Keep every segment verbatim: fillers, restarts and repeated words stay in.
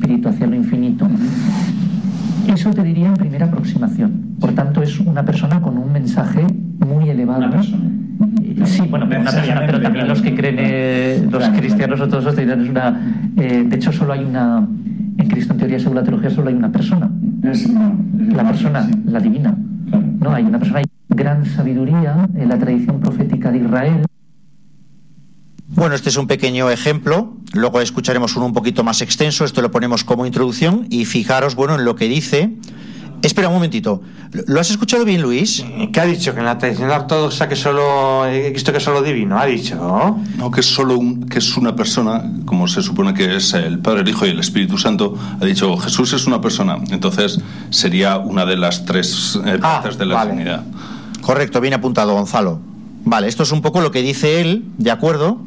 espíritu hacia lo infinito. Eso te diría en primera aproximación. Por tanto, es una persona con un mensaje muy elevado. Una persona. Sí, bueno, una persona, pero también los que creen, eh, los cristianos o todos los dirán, es una... Eh, de hecho, solo hay una... En Cristo, en teoría, según la teología, solo hay una persona. La persona, la divina. No, hay una persona, hay gran sabiduría en la tradición profética de Israel. Bueno, este es un pequeño ejemplo, luego escucharemos uno un poquito más extenso, esto lo ponemos como introducción y fijaros, bueno, en lo que dice. Espera un momentito, ¿lo has escuchado bien, Luis? ¿Qué ha dicho? Que en la tradición ortodoxa que solo Cristo que es solo divino, ha dicho. No, que es solo un, que es una persona, como se supone que es el Padre, el Hijo y el Espíritu Santo. Ha dicho Jesús es una persona, entonces sería una de las tres eh, partes ah, de la vale. Trinidad. Correcto, bien apuntado, Gonzalo. Vale, esto es un poco lo que dice él, ¿de acuerdo?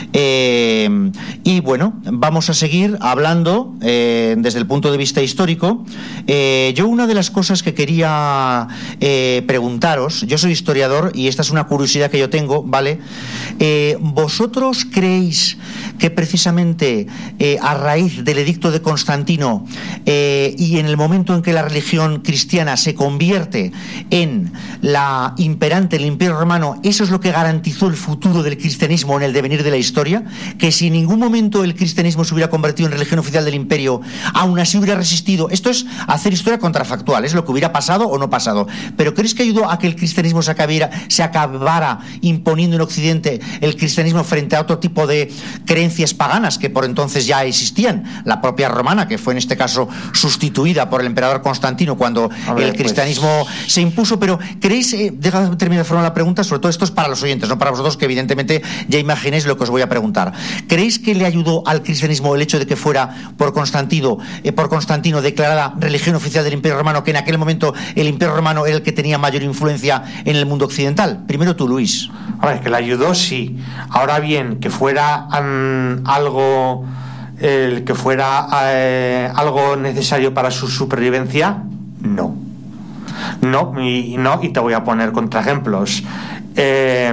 Eh, y bueno, vamos a seguir hablando eh, desde el punto de vista histórico. Eh, yo una de las cosas que quería eh, preguntaros, yo soy historiador y esta es una curiosidad que yo tengo, ¿vale? Eh, ¿Vosotros creéis que precisamente eh, a raíz del edicto de Constantino eh, y en el momento en que la religión cristiana se convierte en la imperante del Imperio Romano, eso es lo que garantizó el futuro del cristianismo en el devenir de la historia? Que si en ningún momento el cristianismo se hubiera convertido en religión oficial del imperio, aún así hubiera resistido. Esto es hacer historia contrafactual, es lo que hubiera pasado o no pasado. Pero ¿crees que ayudó a que el cristianismo se acabara, se acabara imponiendo en Occidente el cristianismo frente a otro tipo de creencias paganas que por entonces ya existían? La propia romana, que fue en este caso sustituida por el emperador Constantino cuando ver, el cristianismo pues... se impuso. Pero ¿creéis, eh, déjame terminar de formar la pregunta, sobre todo esto es para los oyentes, no para vosotros, que evidentemente ya imaginéis lo que os voy a preguntar. ¿Creéis que le ayudó al cristianismo el hecho de que fuera por Constantino, eh, por Constantino declarada religión oficial del Imperio Romano, que en aquel momento el Imperio Romano era el que tenía mayor influencia en el mundo occidental? Primero tú, Luis. A ver, que le ayudó, sí. Ahora bien, que fuera um, algo, eh, que fuera eh, algo necesario para su supervivencia, no. No, y no, y te voy a poner contraejemplos. Eh,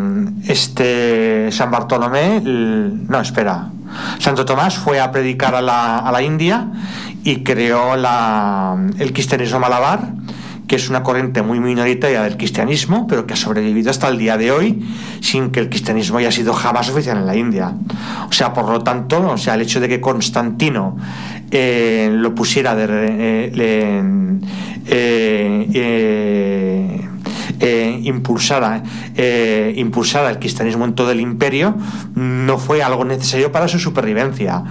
este San Bartolomé, el, no, espera, Santo Tomás fue a predicar a la, a la India y creó la, el cristianismo malabar, que es una corriente muy minoritaria del cristianismo, pero que ha sobrevivido hasta el día de hoy sin que el cristianismo haya sido jamás oficial en la India. O sea, por lo tanto, o sea, el hecho de que Constantino eh, lo pusiera de eh, le, eh, eh, eh, impulsara, eh, impulsara el cristianismo en todo el imperio no fue algo necesario para su supervivencia.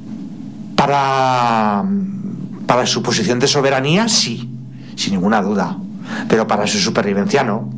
Para, para su posición de soberanía, sí, sin ninguna duda, pero para su supervivencia no.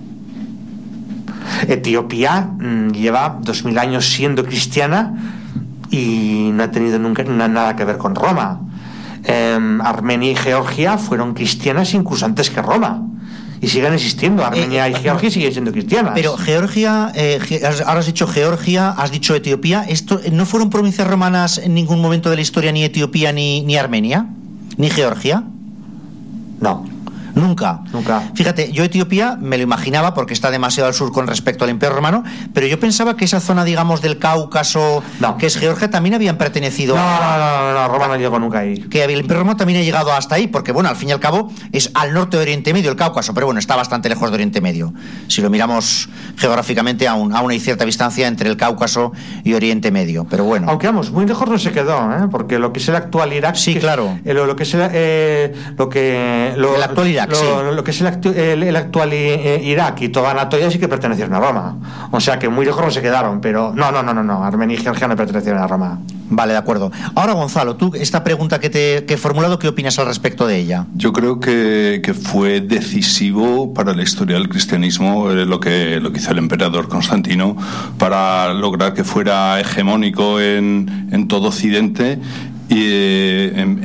Etiopía mmm, lleva dos mil años siendo cristiana y no ha tenido nunca nada que ver con Roma. Eh, Armenia y Georgia fueron cristianas incluso antes que Roma y siguen existiendo. Armenia eh, y Georgia no, siguen siendo cristianas. Pero Georgia, eh, ahora has dicho Georgia, has dicho Etiopía. ¿Esto no fueron provincias romanas en ningún momento de la historia, ni Etiopía ni, ni Armenia? ¿Ni Georgia? No. Nunca. Nunca. Fíjate, yo Etiopía me lo imaginaba porque está demasiado al sur con respecto al Imperio Romano, pero yo pensaba que esa zona, digamos, del Cáucaso, no, que es Georgia, también habían pertenecido. No, no, no, no, Roma no llegó nunca ahí. Que el Imperio Romano también ha llegado hasta ahí, porque bueno, al fin y al cabo es al norte de Oriente Medio el Cáucaso, pero bueno, está bastante lejos de Oriente Medio. Si lo miramos geográficamente, aún, aún hay cierta distancia entre el Cáucaso y Oriente Medio, pero bueno. Aunque vamos, muy lejos no se quedó, ¿eh? Porque lo que es el actual Irak. Sí, que, claro. Eh, lo, lo que es el, eh, lo que. Lo, el actual Irak, lo, sí. Lo, lo que es el, actu el, el actual eh, Irak y toda Anatolia sí que pertenecieron a Roma. O sea que muy lejos no se quedaron, pero no, no, no, no, no. Armenia y Georgia no pertenecieron a Roma. Vale, de acuerdo. Ahora, Gonzalo, tú, esta pregunta que te que he formulado, ¿qué opinas al respecto de ella? Yo creo que, que fue decisivo para la historia del cristianismo eh, lo que lo que hizo el emperador Constantino para lograr que fuera hegemónico en, en todo Occidente y eh, en, en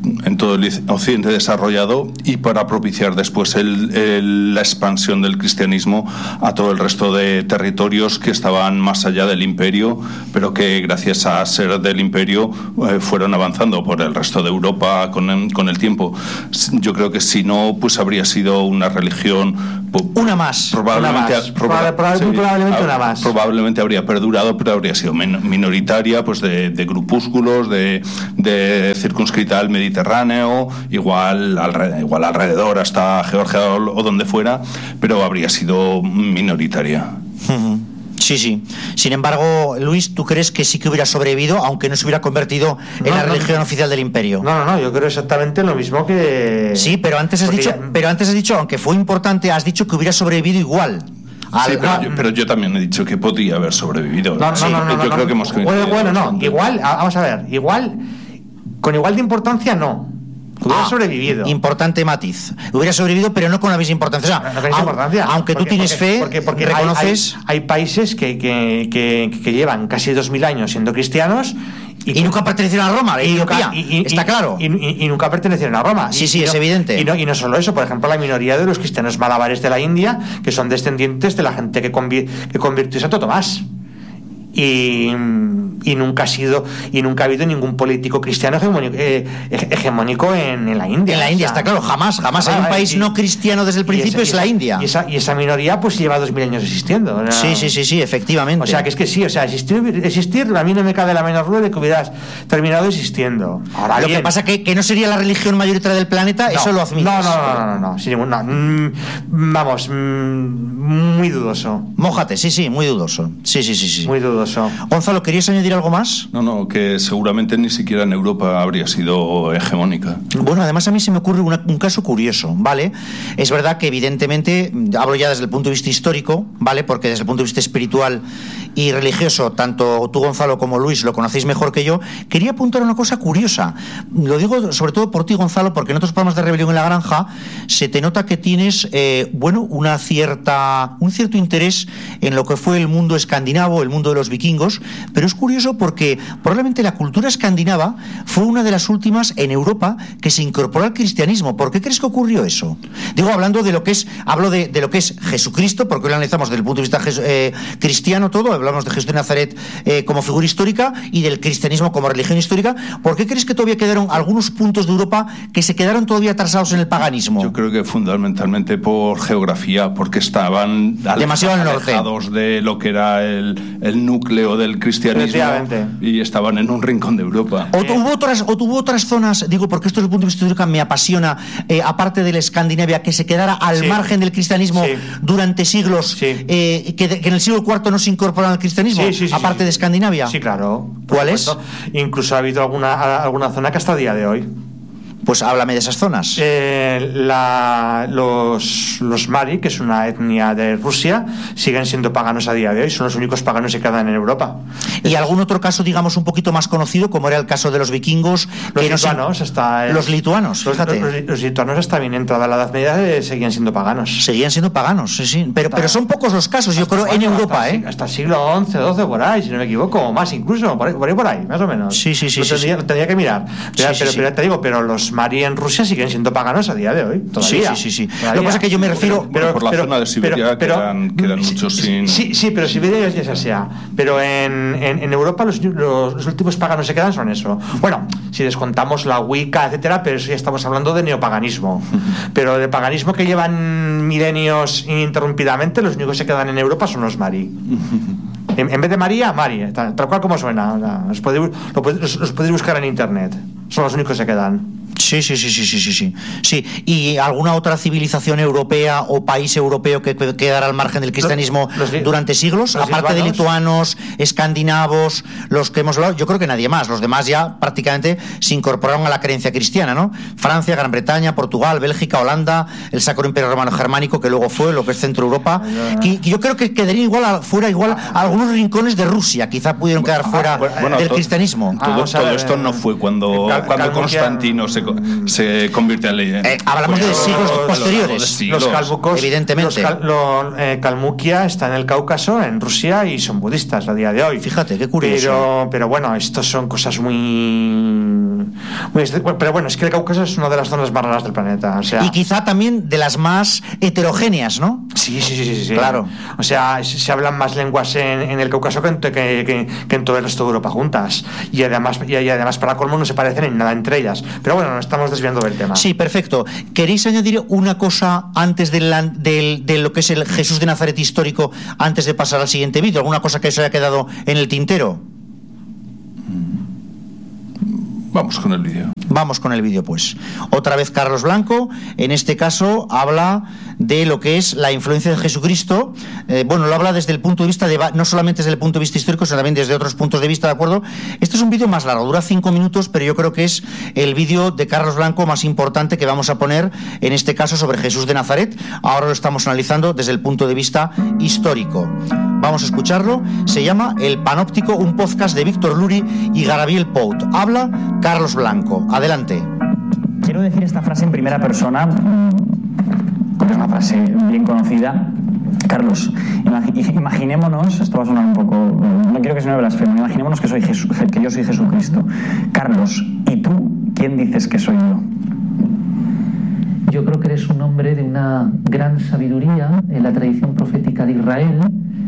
en todo el Occidente desarrollado y para propiciar después el, el, la expansión del cristianismo a todo el resto de territorios que estaban más allá del imperio, pero que gracias a ser del imperio eh, fueron avanzando por el resto de Europa con, con el tiempo. Yo creo que si no, pues habría sido una religión... Una más. Probablemente, una más. Proba- Probable, sí, probablemente una más. Probablemente habría perdurado, pero habría sido minoritaria, pues de, de grupúsculos, de, de circunscrita al Mediterráneo, igual, alrededor, igual alrededor hasta Georgia o, o donde fuera, pero habría sido minoritaria. Uh-huh. Sí, sí. Sin embargo, Luis, ¿tú crees que sí que hubiera sobrevivido, aunque no se hubiera convertido en no, la no, religión oficial del imperio? No, no, no, yo creo exactamente lo mismo que... Sí, pero antes has dicho, ya... pero antes has dicho, aunque fue importante, has dicho que hubiera sobrevivido igual. Al... Sí, pero, yo, pero yo también he dicho que podía haber sobrevivido. No, no, sí, no, no, yo no, creo no. que hemos Bueno, bueno, no, bastante. Igual, vamos a ver, igual, con igual de importancia no. Hubiera ah, sobrevivido. Importante matiz. Hubiera sobrevivido, pero no con la misma importancia. O sea, no, no con importancia. Aunque porque, tú tienes porque, fe, porque, porque reconoces... Hay, hay, hay países que, que, que, que llevan casi dos mil años siendo cristianos y, y que, nunca pertenecieron a Roma, y Etiopía, y, y, está y, claro. Y, y, y nunca pertenecieron a Roma. Sí, y, sí, y es no, evidente. Y no, y no solo eso, por ejemplo, la minoría de los cristianos malabares de la India, que son descendientes de la gente que, convi- que convirtió a Santo Tomás. Y, y nunca ha sido y nunca ha habido ningún político cristiano hegemónico, eh, hegemónico en, en la India. En la India, o sea, está claro, jamás, jamás hay un país y, no cristiano desde el principio, esa, es la India. Y esa, y esa minoría pues lleva dos mil años existiendo, ¿no? Sí, sí, sí, sí, efectivamente. O sea, que es que sí, o sea, existir, existir a mí no me cabe la menor duda de que hubieras terminado existiendo. Ahora lo bien, que pasa que, que no sería la religión mayoritaria del planeta, no, eso lo admites. No, no, no, no, no, no, sin ningún, no mm, vamos, mm, muy dudoso. Mójate, sí, sí, muy dudoso. Sí, sí, sí, sí. Muy dudoso. Gonzalo, ¿querías añadir algo más? No, no, que seguramente ni siquiera en Europa habría sido hegemónica. Bueno, además a mí se me ocurre una, un caso curioso, ¿vale? Es verdad que evidentemente, hablo ya desde el punto de vista histórico, ¿vale? Porque desde el punto de vista espiritual y religioso, tanto tú, Gonzalo, como Luis lo conocéis mejor que yo. Quería apuntar una cosa curiosa. Lo digo sobre todo por ti, Gonzalo, porque en otros programas de Rebelión en la Granja se te nota que tienes, eh, bueno, una cierta, un cierto interés en lo que fue el mundo escandinavo, el mundo de los vikingos. Pero es curioso porque probablemente la cultura escandinava fue una de las últimas en Europa que se incorporó al cristianismo. ¿Por qué crees que ocurrió eso? Digo, hablando de lo que es, hablo de, de lo que es Jesucristo, porque hoy lo analizamos desde el punto de vista eh, cristiano todo, hablamos de Jesús de Nazaret eh, como figura histórica y del cristianismo como religión histórica. ¿Por qué crees que todavía quedaron algunos puntos de Europa que se quedaron todavía atrasados en el paganismo? Yo creo que fundamentalmente por geografía, porque estaban demasiado al norte, alejados de lo que era el, el núcleo del cristianismo y estaban en un rincón de Europa. O tuvo otras, o tuvo otras zonas, digo, porque esto desde el punto de vista histórico me apasiona, eh, aparte de la Escandinavia, que se quedara al sí. margen del cristianismo sí. durante siglos, sí. eh, que, de, que en el siglo cuarto no se incorporaron al cristianismo, sí, sí, sí, aparte sí, sí. de Escandinavia. Sí, claro. ¿Cuál es? Incluso ha habido alguna, alguna zona que hasta el día de hoy. Pues háblame de esas zonas. Eh, la, los, los Mari, que es una etnia de Rusia, siguen siendo paganos a día de hoy. Son los únicos paganos que quedan en Europa. ¿Y es... algún otro caso, digamos, un poquito más conocido, como era el caso de los vikingos? Los que lituanos. No se... hasta el... Los lituanos, fíjate. Los, los, los lituanos hasta bien entrada la Edad Media eh, seguían siendo paganos. Seguían siendo paganos, sí, sí. Pero, hasta, pero son pocos los casos, yo creo, en Europa, hasta, ¿eh? Hasta el siglo once, doce, por ahí, si no me equivoco, o más incluso, por ahí, por ahí, por ahí más o menos. Sí, sí, sí. Lo sí, tendría, sí. Lo tendría que mirar. Pero, sí, pero, sí, pero sí. te digo, pero los Mari en Rusia siguen siendo paganos a día de hoy, todavía. Sí, sí, sí. sí. Lo que pasa es que yo me refiero... Pero, por la pero, zona de Siberia pero, quedan, pero, quedan muchos sin... Sí, sí, pero Siberia ya sea. Pero en, en, en Europa los, los, los últimos paganos que quedan son eso. Bueno, si descontamos la Wicca, etcétera, pero eso ya estamos hablando de neopaganismo. Pero de paganismo que llevan milenios ininterrumpidamente, los únicos que quedan en Europa son los Mari. En, en vez de María, Mari, tal, tal cual como suena. Los podéis, los, los podéis buscar en internet. Son los únicos que quedan. Sí, sí, sí, sí, sí, sí, sí. Sí. ¿Y alguna otra civilización europea o país europeo que quedara al margen del cristianismo los, los, durante siglos? Aparte lituanos. de lituanos, escandinavos, los que hemos hablado, yo creo que nadie más. Los demás ya prácticamente se incorporaron a la creencia cristiana, ¿no? Francia, Gran Bretaña, Portugal, Bélgica, Holanda, el Sacro Imperio Romano Germánico, que luego fue lo que es Centro Europa. Que, que yo creo que quedarían igual a, fuera igual a algunos rincones de Rusia, quizá pudieron quedar fuera bueno, del todo, cristianismo. Todo, todo esto no fue cuando, Cal, cuando Constantino se se convierte en ley. Eh, hablamos pues, de siglos los, posteriores. Los, siglos, los calmucos, evidentemente. Los cal, lo, eh, Kalmukia está en el Cáucaso, en Rusia, y son budistas a día de hoy. Fíjate, qué curioso. Pero, pero bueno, estos son cosas muy Pues, pero bueno, es que el Cáucaso es una de las zonas más raras del planeta. O sea, y quizá también de las más heterogéneas, ¿no? Sí, sí, sí, sí, sí. Claro. O sea, se hablan más lenguas en, en el Cáucaso que en, que, que, que en todo el resto de Europa juntas. Y además, y, y además, para colmo, no se parecen en nada entre ellas. Pero bueno, nos estamos desviando del tema. Sí, perfecto. ¿Queréis añadir una cosa antes de, la, de, de lo que es el Jesús de Nazaret histórico, antes de pasar al siguiente vídeo? ¿Alguna cosa que os haya quedado en el tintero? Vamos con el vídeo. Vamos con el vídeo, pues. Otra vez Carlos Blanco, en este caso habla de lo que es la influencia de Jesucristo. Eh, bueno, lo habla desde el punto de vista de, no solamente desde el punto de vista histórico, sino también desde otros puntos de vista, ¿de acuerdo? Este es un vídeo más largo, dura cinco minutos, pero yo creo que es el vídeo de Carlos Blanco más importante que vamos a poner, en este caso sobre Jesús de Nazaret. Ahora lo estamos analizando desde el punto de vista histórico. Vamos a escucharlo. Se llama El Panóptico, un podcast de Víctor Luri y Gabriel Pout. Habla Carlos Blanco. Adelante. Quiero decir esta frase en primera persona, porque es una frase bien conocida. Carlos, imaginémonos, esto va a sonar un poco, no quiero que se me blasfemo, imaginémonos que, soy Jesús, que yo soy Jesucristo. Carlos, ¿y tú quién dices que soy yo? Yo creo que eres un hombre de una gran sabiduría en la tradición profética de Israel,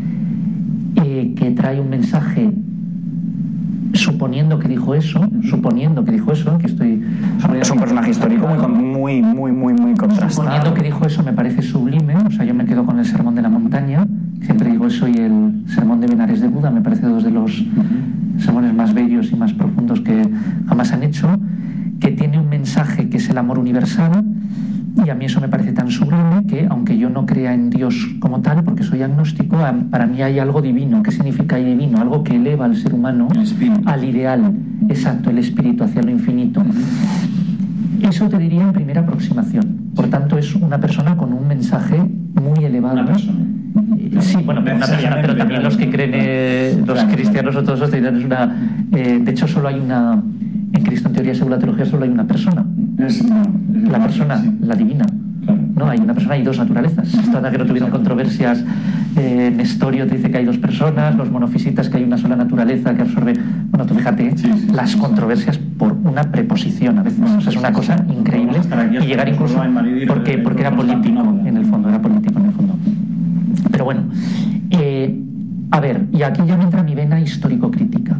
eh, que trae un mensaje suponiendo que dijo eso, suponiendo que dijo eso, que estoy... Es un personaje histórico muy, muy, muy, muy contrastado. Suponiendo que dijo eso me parece sublime, o sea, yo me quedo con el Sermón de la Montaña, siempre digo eso, y el Sermón de Benares de Buda, me parece dos de los uh-huh. sermones más bellos y más profundos que jamás han hecho, que tiene un mensaje que es el amor universal, y a mí eso me parece tan sublime que, aunque yo no crea en Dios como tal, porque soy agnóstico, para mí hay algo divino. ¿Qué significa divino? Algo que eleva al ser humano al ideal, exacto, el espíritu, hacia lo infinito. Eso te diría en primera aproximación. Por tanto, es una persona con un mensaje muy elevado. Una persona. Sí, bueno, pero una persona, pero también los que creen, eh, los cristianos o todos los es una... Eh, de hecho, solo hay una... En Cristo, en teoría, según la teología, solo hay una persona. Es, no, es la persona, sí. La divina. Claro. No, hay una persona y dos naturalezas. Esto que no tuvieron controversias. Eh, Nestorio te dice que hay dos personas, los monofisitas que hay una sola naturaleza que absorbe. Bueno, tú fíjate, sí, sí, las sí, controversias por una preposición a veces. No, o sea, es una cosa increíble. Y llegar incluso. Porque, porque era político, en el fondo, era político en el fondo. Pero bueno, eh, a ver, y aquí ya me entra mi vena histórico-crítica.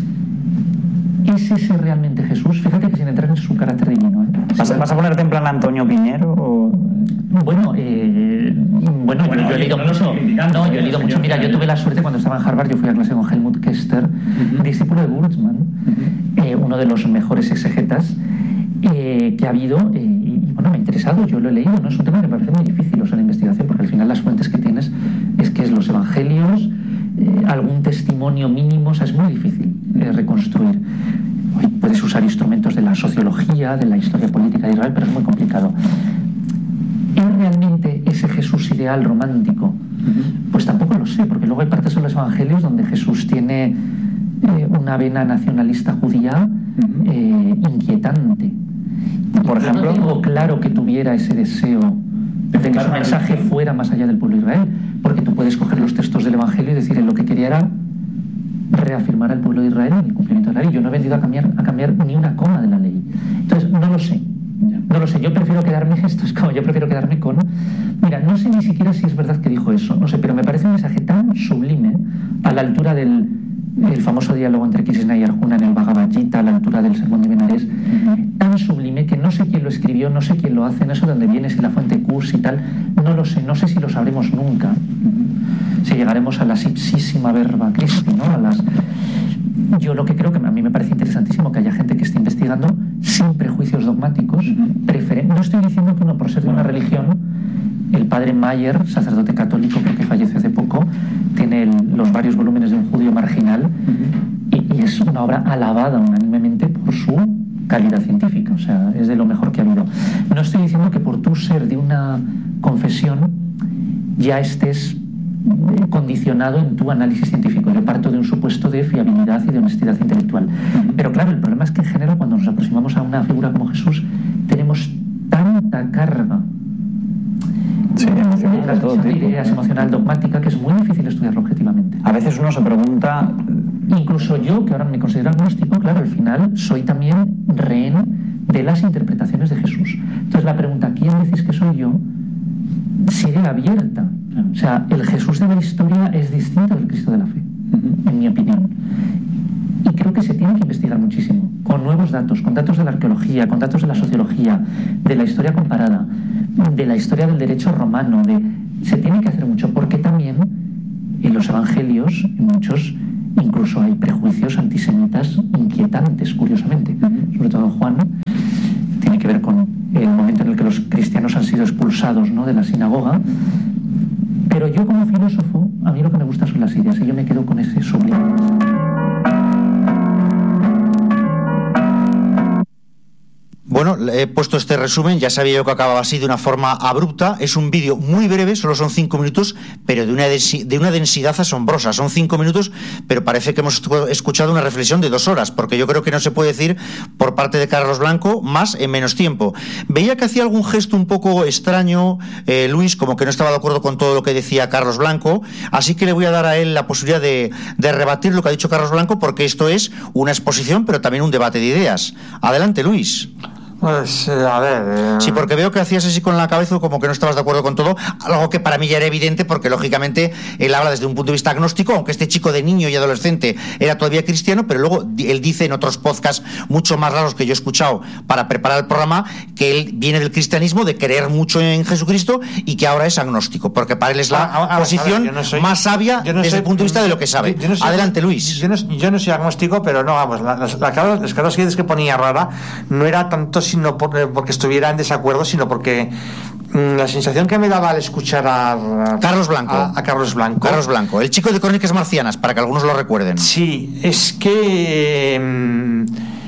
¿Es ese realmente Jesús? Fíjate que sin entrar en su carácter divino, ¿eh? ¿Vas, ¿Vas a ponerte en plan Antonio Piñero? O... Bueno, eh, bueno, bueno yo, yo he leído mucho. No, yo he leído mucho. Mira, yo tuve la suerte cuando estaba en Harvard, yo fui a clase con Helmut Kester, uh-huh. discípulo de Wurzmann, uh-huh. eh, uno de los mejores exegetas eh, que ha habido, eh, y bueno, me ha interesado, yo lo he leído, ¿no? Es un tema que me parece muy difícil, o sea, la investigación, porque al final las fuentes que tienes es que es los evangelios, eh, algún testimonio mínimo, o sea, es muy difícil eh, reconstruir. Puedes usar instrumentos de la sociología, de la historia política de Israel, pero es muy complicado. ¿Es realmente ese Jesús ideal romántico? Pues tampoco lo sé, porque luego hay partes de los evangelios donde Jesús tiene eh, una vena nacionalista judía eh, inquietante. Por ejemplo, no digo claro que tuviera ese deseo de que su mensaje fuera más allá del pueblo de Israel, porque tú puedes coger los textos del evangelio y decir, en lo que quería era reafirmar al pueblo de Israel en el cumplimiento de la ley. Yo no he venido a cambiar, a cambiar ni una coma de la ley. Entonces, no lo sé. No lo sé. Yo prefiero quedarme, esto es como, yo prefiero quedarme con... Mira, no sé ni siquiera si es verdad que dijo eso, no sé, pero me parece un mensaje tan sublime, a la altura del el famoso diálogo entre Krishna y Arjuna en el Bhagavad Gita, a la altura del Sermón de Benares, uh-huh. tan sublime que no sé quién lo escribió, no sé quién lo hace, no sé dónde viene, si la fuente Kurs y tal, no lo sé, no sé si lo sabremos nunca. Uh-huh. Si llegaremos a la ipsísima verba Christi, ¿no? A las... Yo lo que creo que a mí me parece interesantísimo que haya gente que esté investigando sin prejuicios dogmáticos. Uh-huh. Preferen... No estoy diciendo que uno, por ser de una religión, el padre Mayer, sacerdote católico, creo que falleció hace poco, tiene el, los varios volúmenes de un judío marginal, uh-huh. y, y es una obra alabada unánimemente por su calidad científica, o sea, es de lo mejor que ha habido. No estoy diciendo que por tú ser de una confesión ya estés condicionado en tu análisis científico. Yo parto de un supuesto de fiabilidad y de honestidad intelectual. Uh-huh. Pero claro, el problema es que en general cuando nos aproximamos a una figura como Jesús tenemos tanta carga sí, emocional, de ideas emocional dogmática que es muy difícil estudiarlo objetivamente. A veces uno se pregunta Incluso yo, que ahora me considero agnóstico, claro, al final soy también rehén de las interpretaciones de Jesús. Entonces la pregunta, ¿quién decís que soy yo?, sigue abierta. O sea, el Jesús de la historia es distinto del Cristo de la fe, en mi opinión. Y creo que se tiene que investigar muchísimo, con nuevos datos, con datos de la arqueología, con datos de la sociología, de la historia comparada, de la historia del derecho romano. De... Se tiene que hacer mucho, porque también en los evangelios, en muchos, incluso hay prejuicios antisemitas inquietantes, curiosamente. Sobre todo en Juan, tiene que ver con el momento en el que los cristianos han sido expulsados, ¿no?, de la sinagoga. Pero yo, como filósofo, a mí lo que me gusta son las ideas, y yo me quedo con ese sublime. Bueno, he puesto este resumen, ya sabía yo que acababa así de una forma abrupta. Es un vídeo muy breve, solo son cinco minutos, pero de una, de una densidad asombrosa. Son cinco minutos, pero parece que hemos escuchado una reflexión de dos horas, porque yo creo que no se puede decir por parte de Carlos Blanco más en menos tiempo. Veía que hacía algún gesto un poco extraño, eh, Luis, como que no estaba de acuerdo con todo lo que decía Carlos Blanco, así que le voy a dar a él la posibilidad de, de rebatir lo que ha dicho Carlos Blanco, porque esto es una exposición, pero también un debate de ideas. Adelante, Luis. Pues, eh, a ver... Eh... Sí, porque veo que hacías así con la cabeza como que no estabas de acuerdo con todo, algo que para mí ya era evidente, porque lógicamente él habla desde un punto de vista agnóstico, aunque este chico de niño y adolescente era todavía cristiano, pero luego él dice en otros podcasts mucho más raros que yo he escuchado para preparar el programa, que él viene del cristianismo, de creer mucho en Jesucristo, y que ahora es agnóstico, porque para él es la ah, ah, posición ver, no soy, más sabia no desde soy, el punto de vista de lo que sabe. Yo no soy, Adelante, Luis. Yo no, yo no soy agnóstico, pero no, vamos, la, la, la, las caras que ponía rara no era tanto sino por, porque estuviera en desacuerdo, sino porque mmm, la sensación que me daba al escuchar a, a Carlos Blanco a, a Carlos Blanco Carlos Blanco, el chico de Crónicas Marcianas, para que algunos lo recuerden. Sí, es que mmm,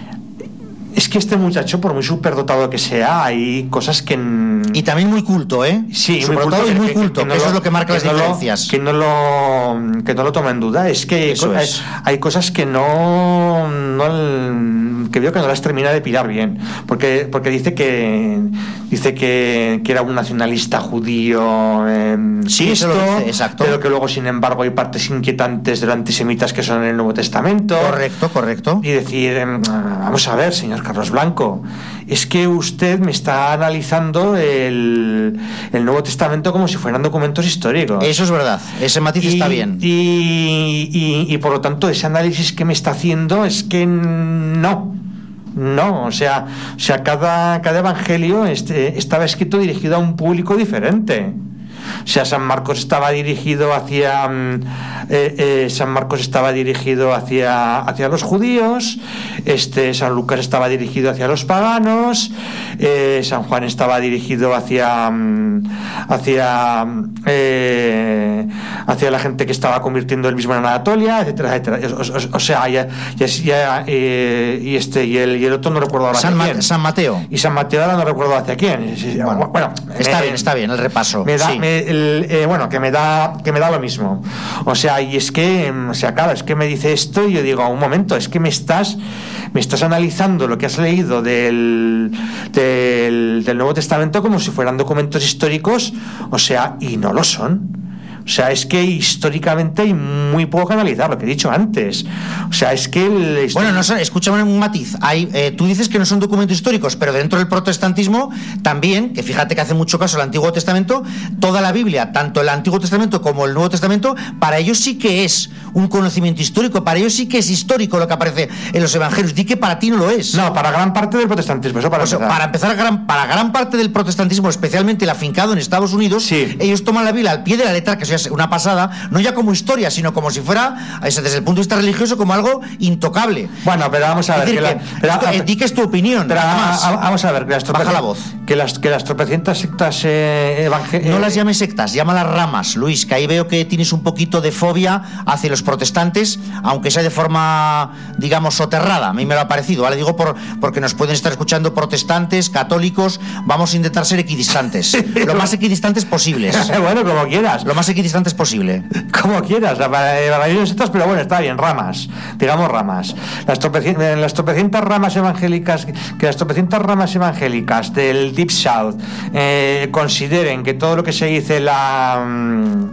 es que este muchacho, por muy superdotado que sea, hay cosas que... Y también muy culto, ¿eh? Sí, superdotado y muy que, culto, que, que, que eso lo, es lo que marca que las no diferencias. Lo, que, no lo, que no lo toma en duda. Es que eso hay, es. hay cosas que no, no... que veo que no las termina de pilar bien. Porque, porque dice que dice que, que era un nacionalista judío... Eh, sí, esto, eso lo dice, exacto. Pero que luego, sin embargo, hay partes inquietantes de los antisemitas que son en el Nuevo Testamento. Correcto, correcto. Y decir, eh, vamos a ver, señor Carlos Blanco, es que usted me está analizando el, el Nuevo Testamento como si fueran documentos históricos. Eso es verdad, ese matiz y, está bien. Y, y, y por lo tanto, ese análisis que me está haciendo es que no. No, o sea, o sea cada, cada evangelio este, estaba escrito dirigido a un público diferente. O sea, San Marcos estaba dirigido hacia eh, eh, San Marcos estaba dirigido hacia, hacia los judíos, este, San Lucas estaba dirigido hacia los paganos, eh, San Juan estaba dirigido hacia hacia eh, hacia la gente que estaba convirtiendo el mismo en Anatolia, etcétera, etcétera. O, o, o sea, ya, ya, ya eh, y este y el, y el otro no recuerdo ahora San, hacia Ma- quién. San Mateo. Y San Mateo ahora no recuerdo hacia quién. Bueno, bueno está eh, bien, está bien el repaso. Me da, sí. me, el, eh, bueno, que me da que me da lo mismo. O sea, y es que, o sea, claro, es que me dice esto y yo digo, un momento, es que me estás me estás analizando lo que has leído del, del, del Nuevo Testamento como si fueran documentos históricos, o sea, y no lo son. O sea, es que históricamente hay muy poco que analizar, lo que he dicho antes. O sea, es que... El... Bueno, no, escúchame un matiz. Hay, eh, tú dices que no son documentos históricos, pero dentro del protestantismo también, que fíjate que hace mucho caso al Antiguo Testamento, toda la Biblia, tanto el Antiguo Testamento como el Nuevo Testamento, para ellos sí que es un conocimiento histórico, para ellos sí que es histórico lo que aparece en los evangelios. Di que para ti no lo es. No, para gran parte del protestantismo, eso para pues, empezar. Para empezar, gran, para gran parte del protestantismo, especialmente el afincado en Estados Unidos, sí. Ellos toman la Biblia al pie de la letra, que eso es una pasada, no ya como historia, sino como si fuera, desde el punto de vista religioso, como algo intocable. Bueno, pero vamos a ver. Es decir, que que, la, pero, esto, a, di que es tu opinión. Pero a, a, vamos a ver, que las baja la voz. Que las, que las tropecientas sectas eh, evangel- no las llames sectas, llámalas ramas, Luis, que ahí veo que tienes un poquito de fobia hacia los protestantes, aunque sea de forma, digamos, soterrada. A mí me lo ha parecido, ¿vale? Digo por, porque nos pueden estar escuchando protestantes, católicos. Vamos a intentar ser equidistantes, lo más equidistantes posibles. Bueno, como quieras. Lo más equidistantes posible. Como quieras, para ellos sectas, pero bueno, está bien, ramas, digamos ramas. Las, tropecientas, las tropecientas ramas evangélicas, que las tropecientas ramas evangélicas del Deep South eh, consideren que todo lo que se dice la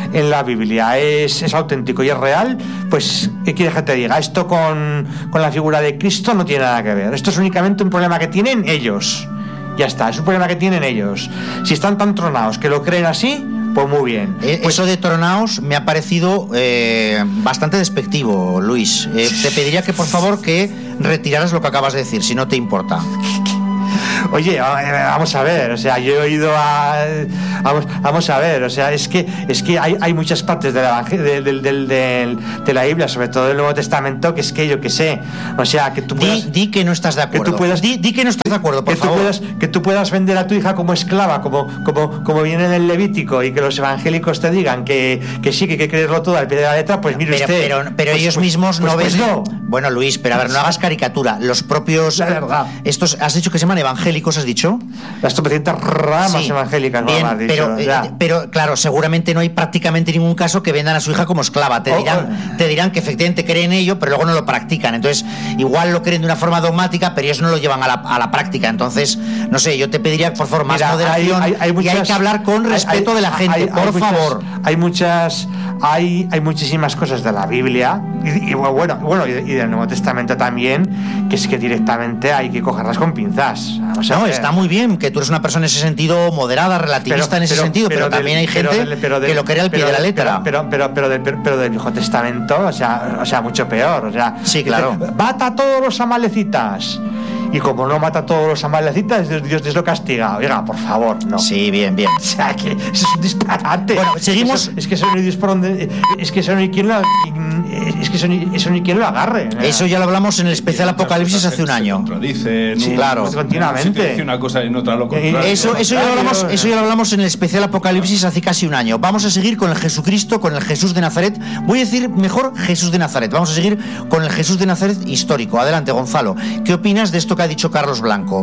en la Biblia es, es auténtico y es real, pues ¿qué quieres que te diga? Esto con, con la figura de Cristo no tiene nada que ver. Esto es únicamente un problema que tienen ellos. Ya está, es un problema que tienen ellos. Si están tan tronados que lo creen así, pues muy bien. Eh, pues, eso de tronaos me ha parecido eh, bastante despectivo, Luis. Eh, te pediría que por favor que retiraras lo que acabas de decir, si no te importa. Oye, vamos a ver, o sea, yo he oído a... Vamos, vamos a ver, o sea, es que es que hay, hay muchas partes de la, de, de, de, de, de la Biblia, sobre todo del Nuevo Testamento, que es que yo que sé, o sea, que tú puedas... Di, di que no estás de acuerdo. Que tú puedas, di, di que no estás de acuerdo, por que favor. Tú puedas, que tú puedas vender a tu hija como esclava, como, como, como viene en el Levítico, y que los evangélicos te digan que, que sí, que hay que creerlo todo al pie de la letra, pues mire pero, usted... Pero, pero pues, ellos pues, mismos pues, no pues, ven... no. Bueno, Luis, pero a ver, no hagas caricatura. Los propios... La verdad. Estos, ¿has dicho que se llaman evangélicos, has dicho? Las tropecientas ramas Sí, evangélicas, bien, no lo has dicho, pero, eh, pero claro, seguramente no hay prácticamente ningún caso que vendan a su hija como esclava. Te dirán, oh, oh. te dirán que efectivamente creen en ello, pero luego no lo practican. Entonces, igual lo creen de una forma dogmática, pero ellos no lo llevan a la, a la práctica. Entonces, no sé, yo te pediría, por favor, más Mira, moderación hay, hay, hay muchas, y hay que hablar con respeto hay, de la gente, hay, por hay muchas, favor. Hay muchas, hay, hay muchísimas cosas de la Biblia y, y bueno, bueno y, y del Nuevo Testamento también, que es que directamente hay que cogerlas con pinzas. Vamos a No, ver. está muy bien que tú eres una persona en ese sentido moderada, relativista Pero- en ese pero- sentido, pero, pero del- también hay pero gente del- pero del- que lo cree al pie pero- de la letra. Pero, pero, pero, pero, del, pero del Viejo Testamento, o sea, o sea, mucho peor. O sea, Sí, claro. dice, mata a todos los amalecitas. Y como no mata a todos los amalecitas, Dios, Dios, Dios lo castiga. Oiga, por favor, no. Sí, bien, bien. O sea, que eso es un disparate. Bueno, seguimos- Eso- es que eso no hay Dios por donde. Es que eso no hay quien lo. Es que eso ni, eso ni quien lo agarre. Eso ya lo hablamos en el especial Apocalipsis hace un año. Contradice, Sí, claro. Pues continuamente. dice una cosa y en otra lo contrario. Eso, eso, ya lo hablamos, eso ya lo hablamos en el especial Apocalipsis hace casi un año. Vamos a seguir con el Jesucristo, con el Jesús de Nazaret. Voy a decir mejor Jesús de Nazaret. Vamos a seguir con el Jesús de Nazaret histórico. Adelante, Gonzalo. ¿Qué opinas de esto que ha dicho Carlos Blanco?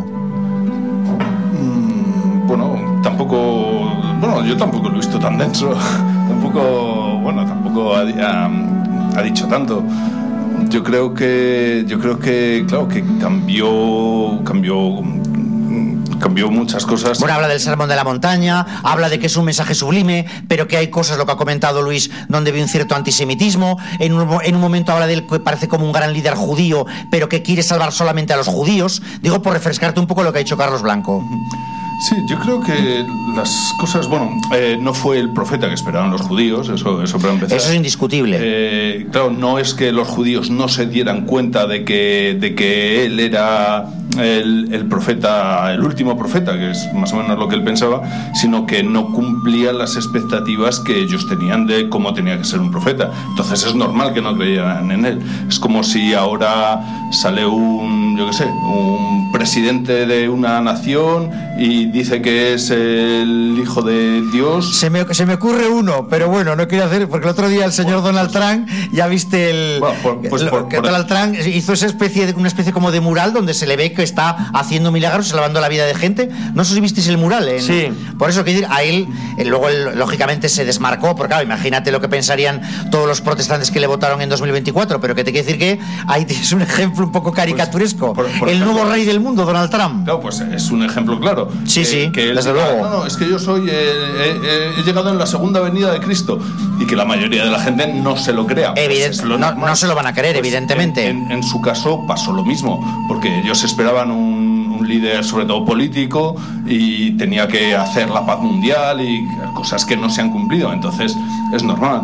Mm, Bueno, tampoco. Bueno, yo tampoco lo he visto tan denso. Tampoco. Bueno, tampoco ha, ha, ha dicho tanto. Yo creo que. Yo creo que, claro, que cambió. Cambió. Cambió muchas cosas. Bueno, habla del sermón de la montaña, habla de que es un mensaje sublime, pero que hay cosas, lo que ha comentado Luis, donde ve un cierto antisemitismo. En un, en un momento habla de él que parece como un gran líder judío, pero que quiere salvar solamente a los judíos. Digo, por refrescarte un poco lo que ha dicho Carlos Blanco. Sí, yo creo que las cosas, bueno, eh, no fue el profeta que esperaban los judíos, eso, eso para empezar. Eso es indiscutible. Eh, claro, no es que los judíos no se dieran cuenta de que, de que él era el, el profeta, el último profeta, que es más o menos lo que él pensaba, sino que no cumplía las expectativas que ellos tenían de cómo tenía que ser un profeta. Entonces es normal que no creyeran en él. Es como si ahora sale un, yo qué sé, un presidente de una nación y dice que es el hijo de Dios. Se me, se me ocurre uno, pero bueno, no quiero hacer, porque el otro día el señor Donald Trump, ya viste el... Bueno, por- pues lo- por- que por- Donald Trump hizo esa especie de, una especie como de mural donde se le ve que está haciendo milagros, salvando la vida de gente. No sé si visteis el mural. En, Sí. Por eso, quiero decir, a él, eh, luego él, lógicamente se desmarcó, porque claro, imagínate lo que pensarían todos los protestantes que le votaron en dos mil veinticuatro, pero que te quiero decir que ahí tienes un ejemplo un poco caricaturesco. Pues, por- por el ejemplo- nuevo rey del mundo, Donald Trump. Claro, pues es un ejemplo claro. Sí, que, sí, que él desde diga, luego. No, no, es que yo soy, eh, eh, he llegado en la segunda venida de Cristo, y que la mayoría de la gente no se lo crea. Pues Evident- es lo no- normal. no se lo van a creer, evidentemente. En, en- en su caso pasó lo mismo, porque ellos esperaban un, un líder, sobre todo político, y tenía que hacer la paz mundial y cosas que no se han cumplido. Entonces es normal.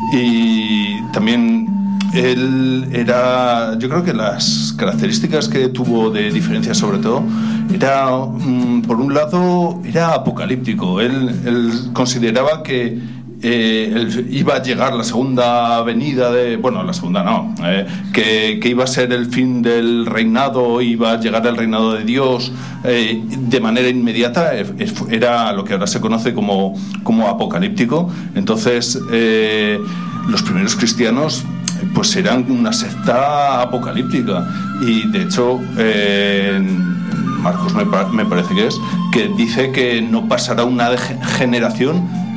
Y también él era, yo creo que las características que tuvo de diferencia sobre todo era, mm, por un lado, era apocalíptico. Él, él consideraba que eh, él iba a llegar la segunda venida de, bueno, la segunda no, eh, que, que iba a ser el fin del reinado, iba a llegar el reinado de Dios eh, de manera inmediata. eh, Era lo que ahora se conoce como, como apocalíptico. Entonces eh, los primeros cristianos pues eran una secta apocalíptica, y de hecho eh, Marcos me, pa- me parece que es, que dice que no pasará una de- generación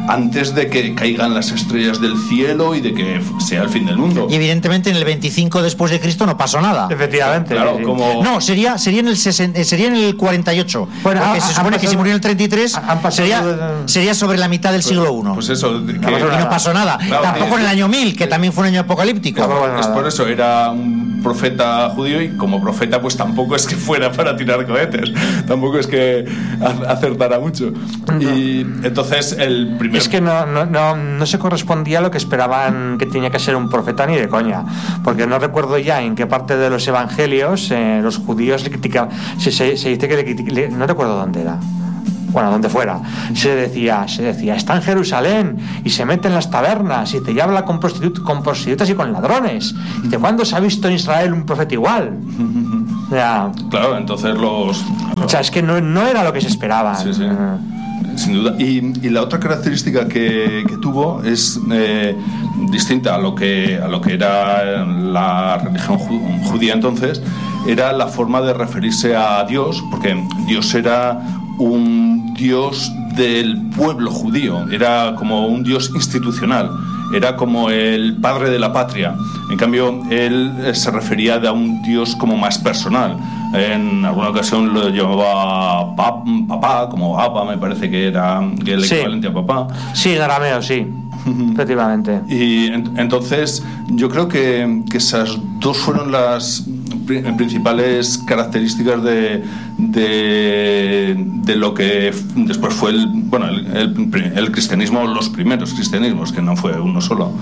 antes de que caigan las estrellas del cielo y de que sea el fin del mundo. Y evidentemente en el veinticinco después de Cristo no pasó nada. Efectivamente. Claro, sí. como... No, sería, sería, en el sesenta, sería en el cuarenta y ocho. Bueno, porque ha, se supone pasado, que si murió en el treinta y tres, sería, de... sería sobre la mitad del pues, siglo primero. Pues eso. Que... Y no pasó nada. Claro, Tampoco en el año mil, que también fue un año apocalíptico. Claro, es por eso, era un profeta judío y como profeta pues tampoco es que fuera para tirar cohetes. Tampoco es que acertara mucho. Y entonces el primer... Es que no, no, no, no se correspondía a lo que esperaban que tenía que ser un profeta ni de coña, porque no recuerdo ya en qué parte de los evangelios eh, los judíos le criticaban. Se, se, se dice que le, le, no recuerdo dónde era, bueno, donde fuera, se decía, se decía, está en Jerusalén y se mete en las tabernas y te habla con, prostitu con prostitutas y con ladrones. Y dice, ¿cuándo se ha visto en Israel un profeta igual? O sea, claro, entonces los, los... O sea, es que no, no era lo que se esperaba. Sí, sí. Sin duda. Y, y la otra característica que, que tuvo es eh, distinta a lo que a lo que era la religión judía entonces, era la forma de referirse a Dios, porque Dios era un Dios del pueblo judío, era como un Dios institucional, era como el padre de la patria. En cambio, él se refería a un Dios como más personal. En alguna ocasión lo llamaba pap, papá, como Abba, me parece que era el equivalente sí. a papá. Sí, en arameo, sí. Efectivamente. Y en, entonces yo creo que, que esas dos fueron las principales características de, de, de lo que después fue el, bueno, el, el, el cristianismo, los primeros cristianismos, que no fue uno solo.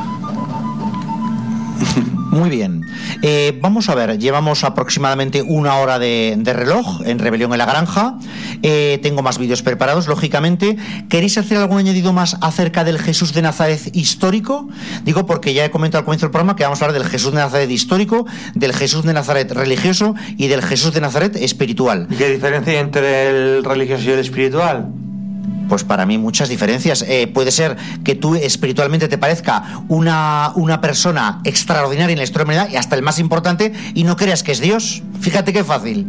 Muy bien. Eh, vamos a ver, llevamos aproximadamente una hora de, de reloj en Rebelión en la Granja. Eh, tengo más vídeos preparados, lógicamente. ¿Queréis hacer algún añadido más acerca del Jesús de Nazaret histórico? Digo porque ya he comentado al comienzo del programa que vamos a hablar del Jesús de Nazaret histórico, del Jesús de Nazaret religioso y del Jesús de Nazaret espiritual. ¿Y qué diferencia hay entre el religioso y el espiritual? Pues para mí muchas diferencias. Eh, puede ser que tú espiritualmente te parezca una, una persona extraordinaria en la historia de la humanidad y hasta el más importante y no creas que es Dios. Fíjate qué fácil.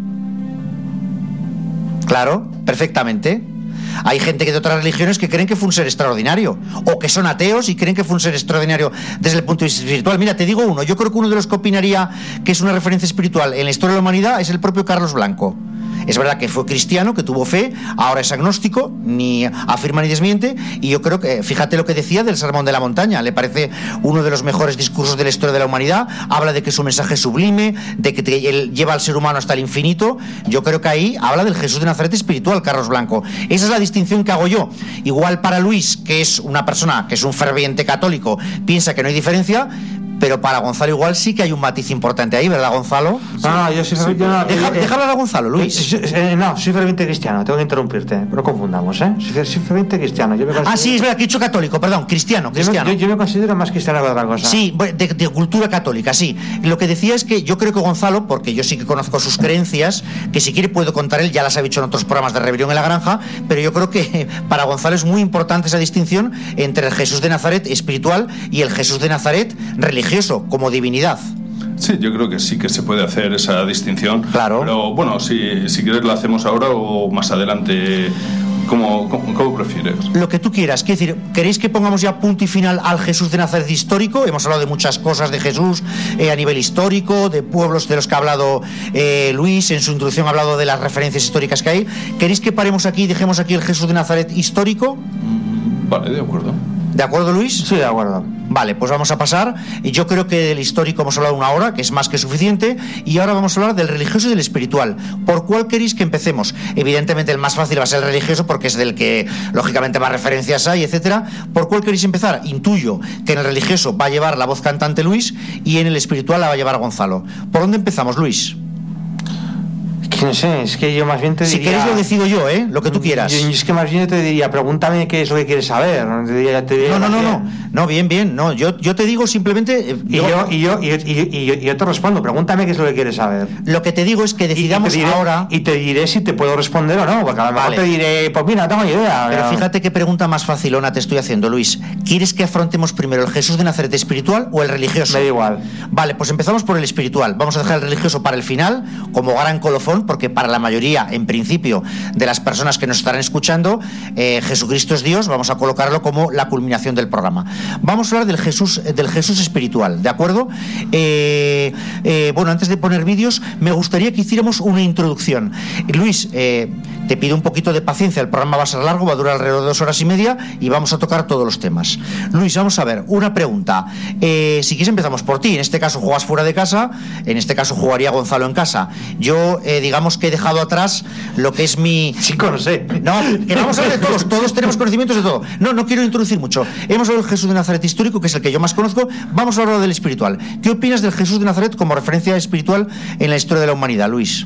Claro, perfectamente. Hay gente que de otras religiones que creen que fue un ser extraordinario, o que son ateos y creen que fue un ser extraordinario desde el punto de vista espiritual. Mira, te digo uno, yo creo que uno de los que opinaría que es una referencia espiritual en la historia de la humanidad es el propio Carlos Blanco. Es verdad que fue cristiano, que tuvo fe, ahora es agnóstico, ni afirma ni desmiente, y yo creo que, fíjate lo que decía del Sermón de la Montaña, le parece uno de los mejores discursos de la historia de la humanidad, habla de que su mensaje es sublime, de que te, él lleva al ser humano hasta el infinito. Yo creo que ahí habla del Jesús de Nazaret espiritual, Carlos Blanco. Esa es la distinción que hago yo. Igual para Luis, que es una persona que es un ferviente católico, piensa que no hay diferencia, pero para Gonzalo igual sí que hay un matiz importante ahí, ¿verdad, Gonzalo? No, no, yo soy sí, yo no, Deja, eh, déjalo a Gonzalo, Luis. Eh, eh, no, soy ferviente cristiano, tengo que interrumpirte, no confundamos, ¿eh? Soy, soy ferviente cristiano. Yo me considero... Ah, sí, es verdad, que he dicho católico, perdón, cristiano, cristiano. Yo, yo, yo me considero más cristiano que otra cosa. Sí, de, de cultura católica, sí. Lo que decía es que yo creo que Gonzalo, porque yo sí que conozco sus creencias, que si quiere puedo contar él, ya las ha dicho en otros programas de Rebelión en la Granja, pero yo creo que para Gonzalo es muy importante esa distinción entre el Jesús de Nazaret espiritual y el Jesús de Nazaret religioso, como divinidad. Sí, yo creo que sí que se puede hacer esa distinción. Claro. Pero bueno, si, si quieres la hacemos ahora o más adelante, como, como, como prefieres. Lo que tú quieras. Quiero decir, ¿queréis que pongamos ya punto y final al Jesús de Nazaret histórico? Hemos hablado de muchas cosas de Jesús eh, a nivel histórico, de pueblos de los que ha hablado eh, Luis, en su introducción ha hablado de las referencias históricas que hay. ¿Queréis que paremos aquí y dejemos aquí el Jesús de Nazaret histórico? Vale, de acuerdo. ¿De acuerdo, Luis? Sí, de acuerdo. Vale, pues vamos a pasar. Yo creo que del histórico hemos hablado una hora, que es más que suficiente, y ahora vamos a hablar del religioso y del espiritual. ¿Por cuál queréis que empecemos? Evidentemente el más fácil va a ser el religioso, porque es del que lógicamente más referencias hay, etcétera. ¿Por cuál queréis empezar? Intuyo que en el religioso va a llevar la voz cantante Luis y en el espiritual la va a llevar Gonzalo. ¿Por dónde empezamos, Luis? No sé, es que yo más bien te diría... Si queréis lo decido yo, ¿eh? Lo que tú quieras. Yo, es que más bien te diría, pregúntame qué es lo que quieres saber. Te diría, te diría no, no, no, no, no, bien, bien, no, yo, yo te digo simplemente... Eh, y, yo, y, yo, y, yo, y, y, yo, y yo te respondo, pregúntame qué es lo que quieres saber. Lo que te digo es que decidamos y, y diré, ahora... Y te diré si te puedo responder o no, porque a lo mejor vale. Te diré, pues mira, no tengo idea. Pero fíjate qué pregunta más facilona te estoy haciendo, Luis. ¿Quieres que afrontemos primero el Jesús de Nazaret espiritual o el religioso? Me da igual. Vale, pues empezamos por el espiritual. Vamos a dejar el religioso para el final, como gran colofón, porque para la mayoría, en principio, de las personas que nos estarán escuchando, eh, Jesucristo es Dios, vamos a colocarlo como la culminación del programa. Vamos a hablar del Jesús, del Jesús espiritual, ¿de acuerdo? Eh, eh, bueno, antes de poner vídeos, me gustaría que hiciéramos una introducción. Luis, eh, te pido un poquito de paciencia, el programa va a ser largo, va a durar alrededor de dos horas y media y vamos a tocar todos los temas. Luis, vamos a ver, una pregunta. Eh, si quieres empezamos por ti, en este caso juegas fuera de casa, en este caso jugaría Gonzalo en casa. Yo, eh, digamos que he dejado atrás lo que es mi... Chico, no sé. No, que vamos a hablar de todos, todos tenemos conocimientos de todo. No, no quiero introducir mucho. Hemos hablado del Jesús de Nazaret histórico, que es el que yo más conozco, vamos a hablar del espiritual. ¿Qué opinas del Jesús de Nazaret como referencia espiritual en la historia de la humanidad, Luis?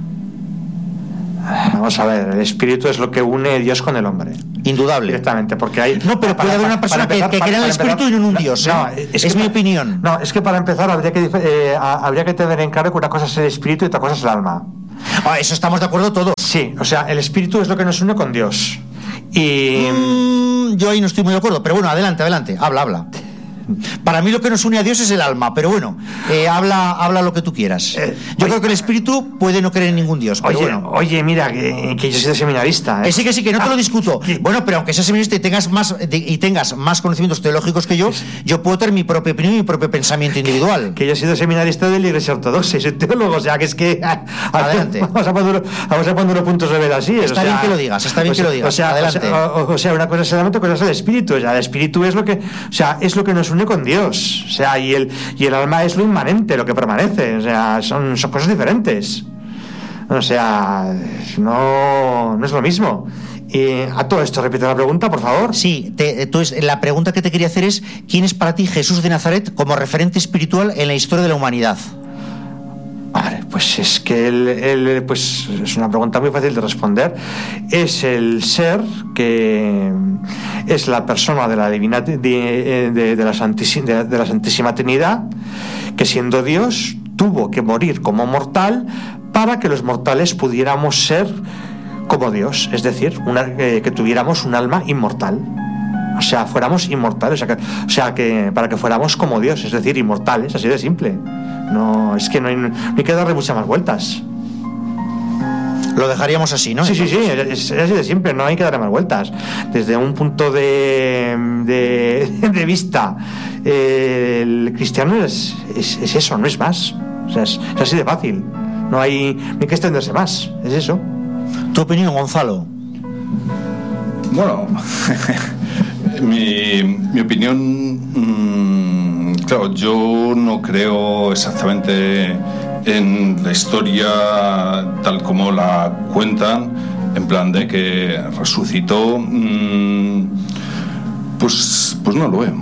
Vamos a ver, el espíritu es lo que une Dios con el hombre. Indudable. Directamente, porque hay... No, pero puede haber una persona empezar, que, que crea en el espíritu empezar, y no en un Dios. No, ¿eh? es, es mi para, opinión. No, es que para empezar habría que, eh, habría que tener en claro que una cosa es el espíritu y otra cosa es el alma. Ah, eso estamos de acuerdo todos. Sí, o sea, el espíritu es lo que nos une con Dios. Y... Mm, yo ahí no estoy muy de acuerdo, pero bueno, adelante, adelante, habla, habla. Para mí lo que nos une a Dios es el alma, pero bueno, eh, habla, habla lo que tú quieras. Eh, yo oye, creo que el espíritu puede no creer en ningún Dios, pero oye, bueno. Oye, mira, que, que yo soy seminarista. ¿eh? Que sí, que sí, que no te ah, lo discuto. ¿qué? Bueno, pero aunque seas seminarista y tengas más y tengas más conocimientos teológicos que yo, yo puedo tener mi propia opinión y mi propio pensamiento individual. Que yo he sido seminarista de la Iglesia Ortodoxa y soy teólogo, o sea, que es que... Adelante. Vamos a poner, vamos a poner unos puntos de ver así. Está o bien sea, que lo digas, está bien o sea, que lo digas. O sea, adelante. O, o, o sea, una cosa es el alma, otra cosa es el espíritu. O sea, el espíritu es lo que, o sea, es lo que nos une con Dios. O sea, y el, y el alma es lo inmanente, lo que permanece. O sea, son, son cosas diferentes. O sea, no, no es lo mismo. Y a todo esto, repite la pregunta, por favor. Sí, te, entonces, la pregunta que te quería hacer es: ¿quién es para ti Jesús de Nazaret como referente espiritual en la historia de la humanidad? Vale, pues es que él, él, pues es una pregunta muy fácil de responder. Es el ser que es la persona de la divina de, de, de, la, Santísima, de, de la Santísima Trinidad, que siendo Dios tuvo que morir como mortal para que los mortales pudiéramos ser como Dios, es decir, una, eh, que tuviéramos un alma inmortal. O sea, fuéramos inmortales, o sea, que, o sea que para que fuéramos como Dios, es decir, inmortales, así de simple. No, es que no hay, no hay que darle muchas más vueltas. Lo dejaríamos así, ¿no? Sí, sí, sí, es, es así de simple, no hay que darle más vueltas. Desde un punto de, de, de vista, eh, el cristiano es, es, es eso, no es más. O sea, es, es así de fácil. No hay, no hay que extenderse más, es eso. ¿Tu opinión, Gonzalo? Bueno, mi, mi opinión, mmm, claro, yo no creo exactamente en la historia tal como la cuentan, en plan de que resucitó, mmm, pues, pues no lo veo.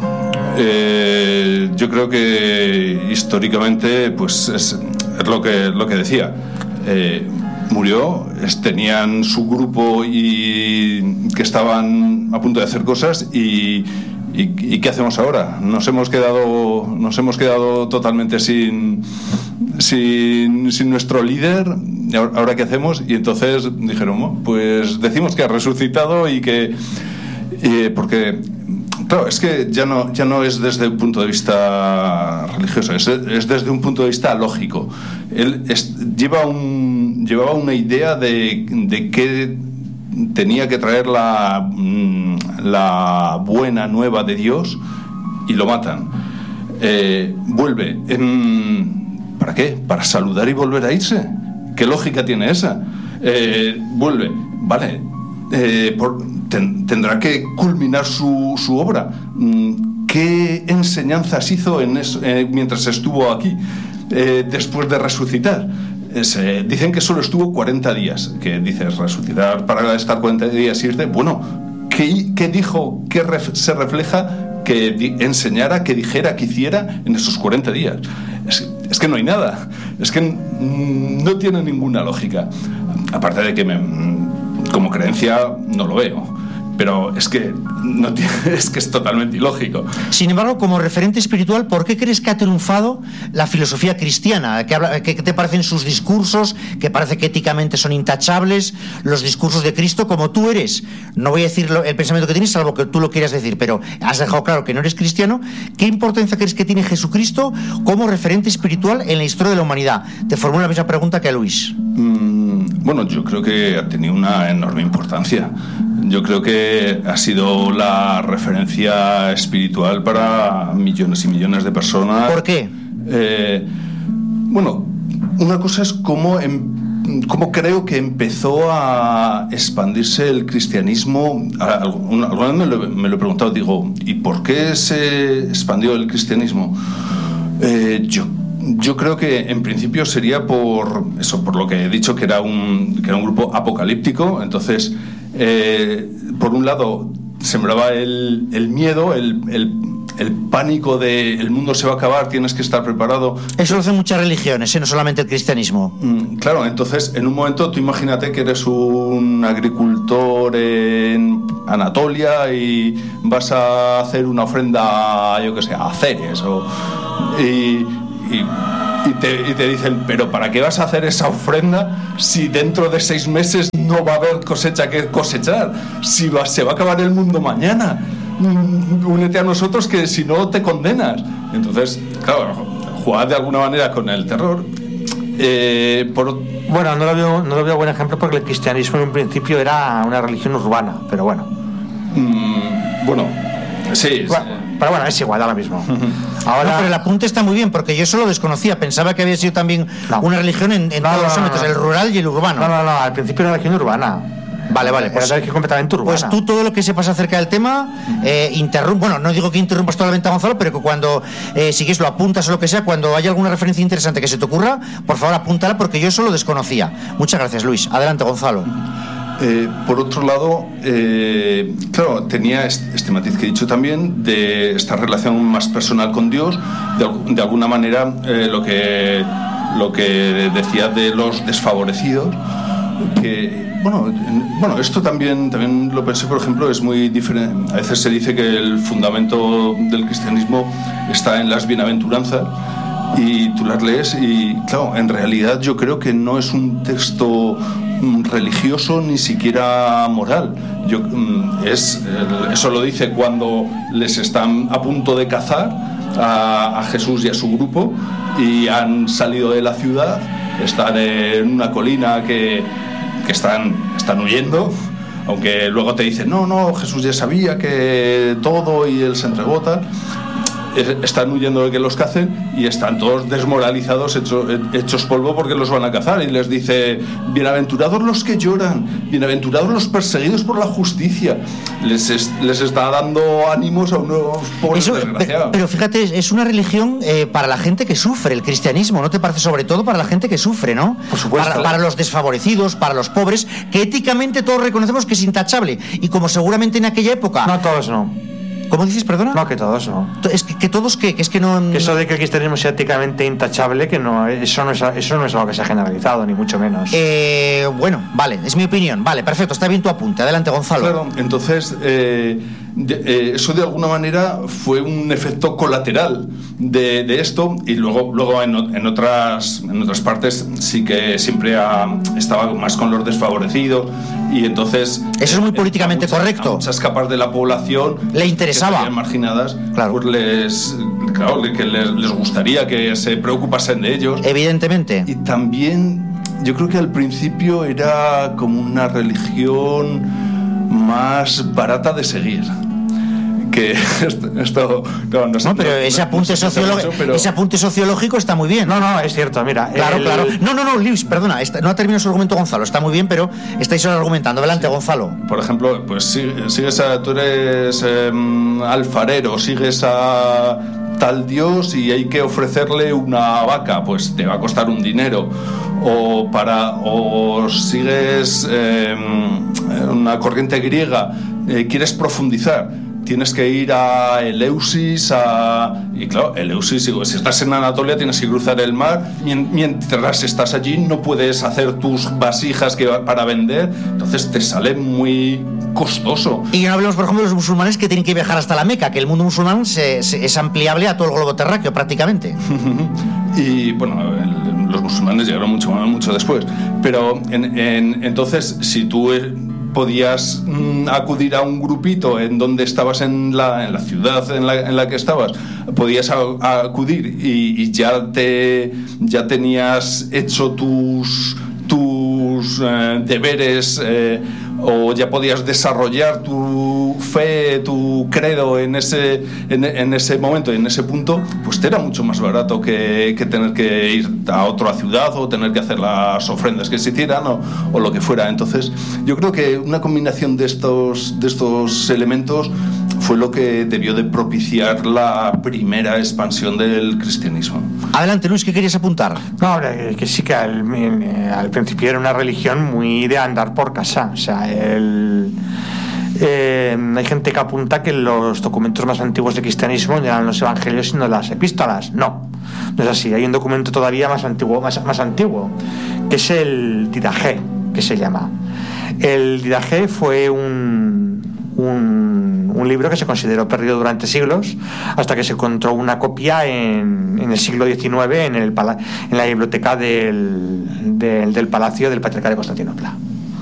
Eh, yo creo que históricamente, pues es, es lo que, lo que decía. Eh, murió, tenían su grupo y que estaban a punto de hacer cosas y, y, y ¿qué hacemos ahora? Nos hemos quedado, nos hemos quedado totalmente sin, sin, sin nuestro líder. ¿Ahora qué hacemos? Y entonces dijeron, bueno, pues decimos que ha resucitado y que eh, porque claro, es que ya no, ya no es desde un punto de vista religioso, es, es desde un punto de vista lógico. Él es, lleva un, llevaba una idea de, de que tenía que traer la, la buena nueva de Dios y lo matan. Eh, vuelve. En, ¿Para qué? ¿Para saludar y volver a irse? ¿Qué lógica tiene esa? Eh, vuelve. Vale. Eh, por, ten, tendrá que culminar su, su obra. ¿Qué enseñanzas hizo en eso, eh, mientras estuvo aquí, eh, después de resucitar? Es, eh, dicen que solo estuvo cuarenta días. Que dices, resucitar para estar cuarenta días y irte. Bueno, ¿qué, qué dijo? ¿Qué ref, se refleja que di, enseñara, que dijera, que hiciera en esos cuarenta días? Es, es que no hay nada. Es que mm, no tiene ninguna lógica. Aparte de que me, como creencia no lo veo. Pero es que, no tiene, es que es totalmente ilógico. Sin embargo, como referente espiritual, ¿por qué crees que ha triunfado la filosofía cristiana? ¿Qué, habla, qué te parecen sus discursos? ¿Que parece que éticamente son intachables? Los discursos de Cristo, como tú eres. No voy a decir lo, el pensamiento que tienes, salvo que tú lo quieras decir, pero has dejado claro que no eres cristiano. ¿Qué importancia crees que tiene Jesucristo como referente espiritual en la historia de la humanidad? Te formulo la misma pregunta que a Luis. Mm, bueno, yo creo que ha tenido una enorme importancia. Yo creo que ha sido la referencia espiritual para millones y millones de personas. ¿Por qué? Eh, bueno, una cosa es cómo, em, cómo creo que empezó a expandirse el cristianismo. Alguna vez me lo, me lo he preguntado, digo, ¿y por qué se expandió el cristianismo? Eh, yo Yo creo que en principio sería por eso, por lo que he dicho, que era un, que era un grupo apocalíptico. Entonces, eh, por un lado, sembraba el, el miedo, el, el, el pánico de el mundo se va a acabar, tienes que estar preparado. Eso lo hacen muchas religiones, ¿eh? No solamente el cristianismo. Mm, claro, entonces, en un momento, tú imagínate que eres un agricultor en Anatolia y vas a hacer una ofrenda, yo que sé, a Ceres o... Y, Y, y, te, y te dicen, pero ¿para qué vas a hacer esa ofrenda si dentro de seis meses no va a haber cosecha que cosechar? Si va, se va a acabar el mundo mañana. Únete a nosotros que si no te condenas. Entonces, claro, jugad de alguna manera con el terror. Eh, por... Bueno, no lo veo, no lo veo buen ejemplo porque el cristianismo en un principio era una religión urbana, pero bueno. Mm, bueno, sí. Bueno, sí. Pero bueno, es igual ahora mismo. Ahora, no, pero el apunte está muy bien, porque yo eso lo desconocía. Pensaba que había sido también no. una religión en, en no, todos no, los ámbitos, no, no. el rural y el urbano. No, no, no, al principio era una religión urbana. Vale, vale. Pues, era religión completamente urbana. Pues tú todo lo que sepas acerca del tema, eh, interrump, bueno, no digo que interrumpas totalmente a Gonzalo, pero que cuando, eh, si quieres lo apuntas o lo que sea, cuando haya alguna referencia interesante que se te ocurra, por favor apúntala, porque yo eso lo desconocía. Muchas gracias, Luis. Adelante, Gonzalo. Eh, por otro lado, eh, claro, tenía este, este matiz que he dicho también de esta relación más personal con Dios, de, de alguna manera eh, lo que lo que decía de los desfavorecidos, que bueno, bueno, esto también también lo pensé, por ejemplo, es muy diferente. A veces se dice que el fundamento del cristianismo está en las bienaventuranzas. Y tú las lees y, claro, en realidad yo creo que no es un texto religioso ni siquiera moral. Yo, es, eso lo dice cuando les están a punto de cazar a, a Jesús y a su grupo y han salido de la ciudad, están en una colina que, que están, están huyendo, aunque luego te dicen, no, no, Jesús ya sabía que todo y él se entregó tal. Están huyendo de que los cacen y están todos desmoralizados, hechos, hechos polvo porque los van a cazar, y les dice, bienaventurados los que lloran, bienaventurados los perseguidos por la justicia. Les, es, les está dando ánimos a unos pobres Eso, desgraciados. Pero, pero fíjate, es una religión eh, para la gente que sufre, el cristianismo, ¿no te parece? Sobre todo para la gente que sufre, ¿no? Por supuesto. Para, para los desfavorecidos, para los pobres, que éticamente todos reconocemos que es intachable, y como seguramente en aquella época... No todos no. ¿Cómo dices, perdona? No, que todos no. Es que, que todos, ¿qué? Que es que no... Que eso de que el cristianismo sea éticamente intachable, que no, eso no es, eso no es algo que se ha generalizado, ni mucho menos. Eh, bueno, vale, es mi opinión. Vale, perfecto, está bien tu apunte. Adelante, Gonzalo. Claro, entonces, eh, de, eh, eso de alguna manera fue un efecto colateral de, de esto, y luego, luego en, en, otras, en otras partes sí que siempre ha, estaba más con los desfavorecidos, y entonces... Eso es muy políticamente muchas, correcto. A muchas capas de la población... Le interesaba. Que estarían marginadas, claro. Pues les, claro, que les, les gustaría que se preocupasen de ellos. Evidentemente. Y también, yo creo que al principio era como una religión más barata de seguir. Que esto, esto no, no, sé, no, pero no, ese apunte, no sé sociológico, mucho, pero... ese apunte sociológico está muy bien. No, no, es cierto, mira. Claro, el... claro. No, no, no, Luis, perdona, está, no ha terminado su argumento Gonzalo, está muy bien, pero estáis ahora argumentando. Adelante, sí. Gonzalo. Por ejemplo, pues sigues a, tú eres eh, alfarero, sigues a tal dios y hay que ofrecerle una vaca, pues te va a costar un dinero. O para o sigues eh, una corriente griega, eh, quieres profundizar, tienes que ir a Eleusis, a... y claro, Eleusis, si estás en Anatolia tienes que cruzar el mar, mientras estás allí no puedes hacer tus vasijas que para vender, entonces te sale muy costoso. Y no hablemos, por ejemplo, de los musulmanes que tienen que viajar hasta la Meca, que el mundo musulmán se, se, es ampliable a todo el globo terráqueo prácticamente. Y bueno, el, los musulmanes llegaron mucho, mucho después, pero en, en, entonces si tú podías mm, acudir a un grupito en donde estabas en la, en la ciudad en la, en la que estabas, podías a, a acudir y, y ya te ya tenías hecho tus tu tus eh, deberes eh, o ya podías desarrollar tu fe, tu credo en ese, en, en ese momento, en ese punto, pues te era mucho más barato que, que tener que ir a otra ciudad o tener que hacer las ofrendas que se hicieran o, o lo que fuera. Entonces yo creo que una combinación de estos, de estos elementos fue lo que debió de propiciar la primera expansión del cristianismo. Adelante, Luis, ¿qué querías apuntar? No, que sí que al, al principio era una religión muy de andar por casa. O sea, el, eh, hay gente que apunta que los documentos más antiguos de cristianismo no eran los evangelios sino las epístolas. No, no es así. Hay un documento todavía más antiguo, más, más antiguo, que es el Didache, que se llama. El Didache fue un, un, un libro que se consideró perdido durante siglos hasta que se encontró una copia en, en el siglo diecinueve en, el, en la biblioteca del, del, del Palacio del Patriarca de Constantinopla.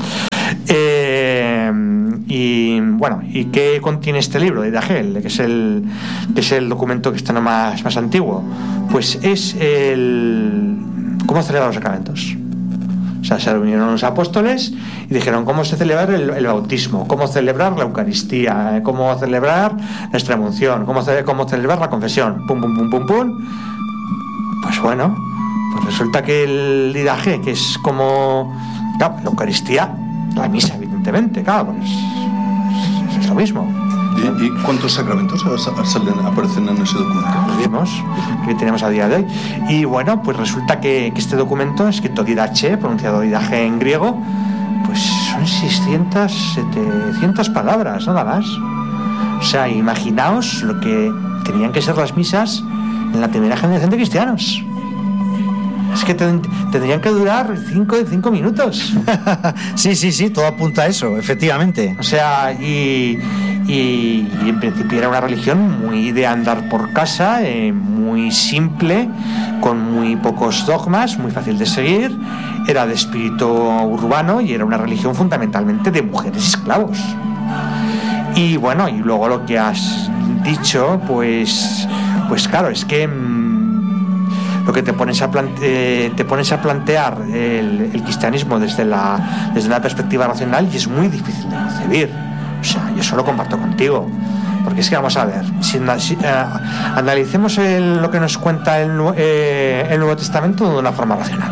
Eh, y bueno, ¿y qué contiene este libro de Didache, que es el que es el documento que está más, más antiguo? Pues es el cómo celebrar los sacramentos. O sea, se reunieron los apóstoles y dijeron cómo se celebra el, el bautismo, cómo celebrar la Eucaristía, cómo celebrar la extremunción, cómo, cómo celebrar la confesión, pum, pum, pum, pum, pum. Pues bueno, pues resulta que el Didache, que es como, claro, la Eucaristía, la misa, evidentemente, claro, pues es, es lo mismo. ¿Y, y cuántos sacramentos salen, aparecen en ese documento? Los mismos que tenemos a día de hoy. Y bueno, pues resulta que, que este documento, escrito Didache, pronunciado Didache en griego, pues son seiscientas, setecientas palabras, nada más. O sea, imaginaos lo que tenían que ser las misas en la primera generación de cristianos. Es que ten, tendrían que durar cinco, cinco minutos. Sí, sí, sí, todo apunta a eso, efectivamente. O sea, y, y, y en principio era una religión muy de andar por casa, eh, muy simple, con muy pocos dogmas, muy fácil de seguir. Era de espíritu urbano y era una religión fundamentalmente de mujeres y esclavos. Y bueno, y luego lo que has dicho, pues, pues claro, es que lo que te pones a plante, te pones a plantear el, el cristianismo desde la desde una perspectiva racional y es muy difícil de concebir. O sea, yo eso lo comparto contigo, porque es que vamos a ver, si, si uh, analicemos el, lo que nos cuenta el, eh, el Nuevo Testamento de una forma racional.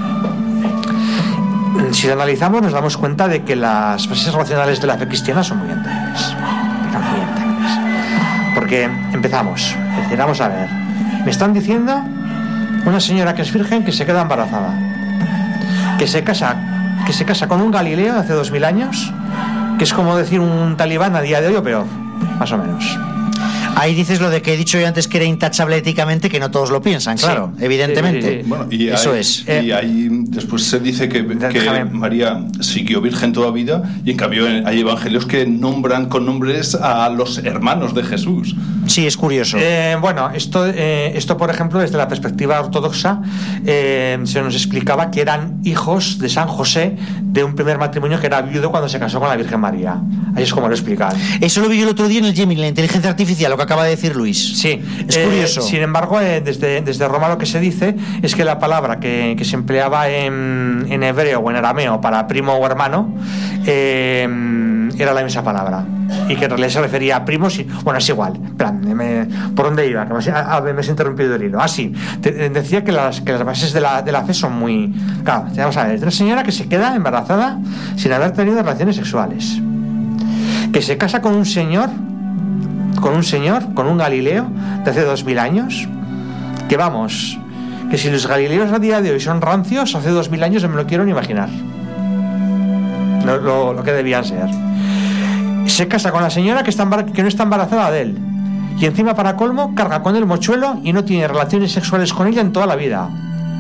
Si lo analizamos nos damos cuenta de que las bases racionales de la fe cristiana son muy endebles, pero muy endebles. Porque empezamos, es decir, vamos a ver, me están diciendo una señora que es virgen que se queda embarazada, que se casa, que se casa con un Galileo de hace dos mil años, que es como decir un talibán a día de hoy o peor, más o menos. Ahí dices lo de que he dicho yo antes, que era intachable éticamente, que no todos lo piensan, claro, sí, evidentemente. Sí, sí, sí. Bueno, y eso hay, es. Y ahí después se dice que, que María siguió virgen toda vida, y en cambio hay evangelios que nombran con nombres a los hermanos de Jesús. Sí, es curioso. Eh, bueno, esto, eh, esto, por ejemplo, desde la perspectiva ortodoxa, eh, se nos explicaba que eran hijos de San José de un primer matrimonio que era viudo cuando se casó con la Virgen María. Ahí es como lo explican. Eso lo vi yo el otro día en el Gemini, la inteligencia artificial, lo que acaba de decir Luis. Sí, es curioso. Eh, sin embargo, eh, desde, desde Roma lo que se dice es que la palabra que, que se empleaba en, en hebreo o en arameo para primo o hermano eh, era la misma palabra, y que en realidad se refería a primos y, bueno, es igual. Plan, me, ¿por dónde iba? Que me, ah, me has interrumpido el hilo. Ah, sí, te, decía que las, que las bases de la, de la fe son muy... Claro, vamos a ver, una señora que se queda embarazada sin haber tenido relaciones sexuales, que se casa con un señor con un señor, con un Galileo de hace dos mil años, que vamos, que si los Galileos a día de hoy son rancios, hace dos mil años no me lo quiero ni imaginar lo, lo, lo que debían ser. Se casa con la señora que, está que no está embarazada de él, y encima, para colmo, carga con el mochuelo y no tiene relaciones sexuales con ella en toda la vida.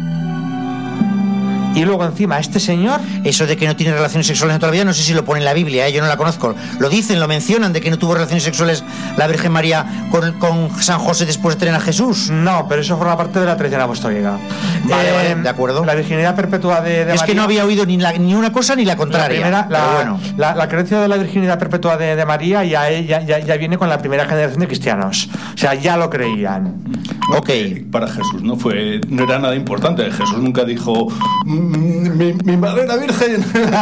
Y luego encima este señor... Eso de que no tiene relaciones sexuales en toda la vida, no sé si lo pone en la Biblia, ¿eh? Yo no la conozco. Lo dicen, lo mencionan, de que no tuvo relaciones sexuales la Virgen María con, con San José después de tener a Jesús. No, pero eso forma parte de la tradición apostólica. Vale, eh, vale, de acuerdo. La virginidad perpetua de, de Es María, que no había oído ni, la, ni una cosa ni la contraria. La, primera, la, bueno. la, la creencia de la virginidad perpetua de, de María ya, ya, ya, ya viene con la primera generación de cristianos. O sea, ya lo creían. Ok. Para Jesús no fue, no era nada importante. Jesús nunca dijo, mi, mi madre era virgen.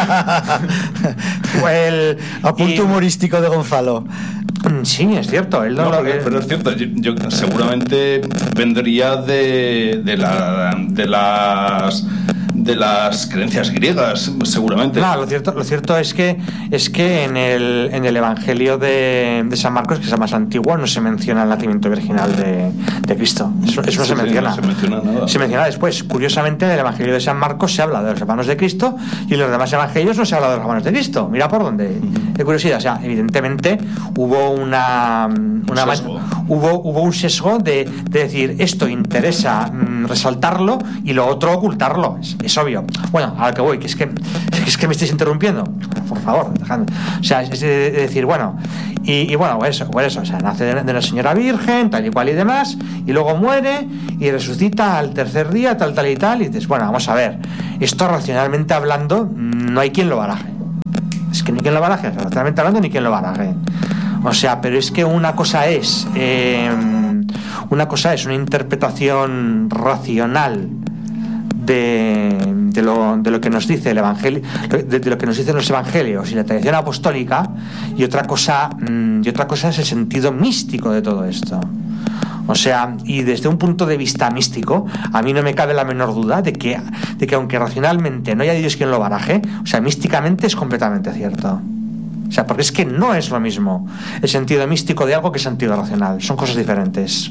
El apunte y... humorístico de Gonzalo. Sí, es cierto. Él no no, lo... pero, pero es cierto. Yo, yo seguramente vendría de, de, la, de las de las creencias griegas, seguramente. No, lo cierto, lo cierto es que es que en el, en el Evangelio de, de San Marcos, que es el más antiguo, no se menciona el nacimiento virginal de, de Cristo. Eso, eso no sí, se menciona. Sí, no se menciona nada. Se menciona después. Curiosamente, en el Evangelio de San Marcos se habla de los hermanos de Cristo y en los demás evangelios no se habla de los hermanos de Cristo. Mira por dónde. Uh-huh. De curiosidad. O sea, evidentemente hubo una, una sesgo. hubo hubo un sesgo de, de decir esto interesa mmm, resaltarlo y lo otro ocultarlo. Es, es obvio. Bueno, a lo que voy, que es que es que me estáis interrumpiendo. Por favor, dejadme. O sea, es de, de decir, bueno, y, y bueno, pues eso, pues eso, o sea, nace de, de la señora virgen, tal y cual y demás, y luego muere y resucita al tercer día, tal, tal y tal, y dices, bueno, vamos a ver, esto racionalmente hablando, no hay quien lo baraje. Es que ni quien lo baraje, racionalmente hablando, ni quien lo baraje. O sea, pero es que una cosa es, eh, una cosa es una interpretación racional de, de, lo, de lo que nos dice el evangelio, de, de lo que nos dicen los evangelios y la tradición apostólica, y otra cosa y otra cosa es el sentido místico de todo esto. O sea, y desde un punto de vista místico, a mí no me cabe la menor duda de que, de que aunque racionalmente no haya Dios quien lo baraje, o sea, místicamente es completamente cierto. O sea, porque es que no es lo mismo el sentido místico de algo que el sentido racional. Son cosas diferentes.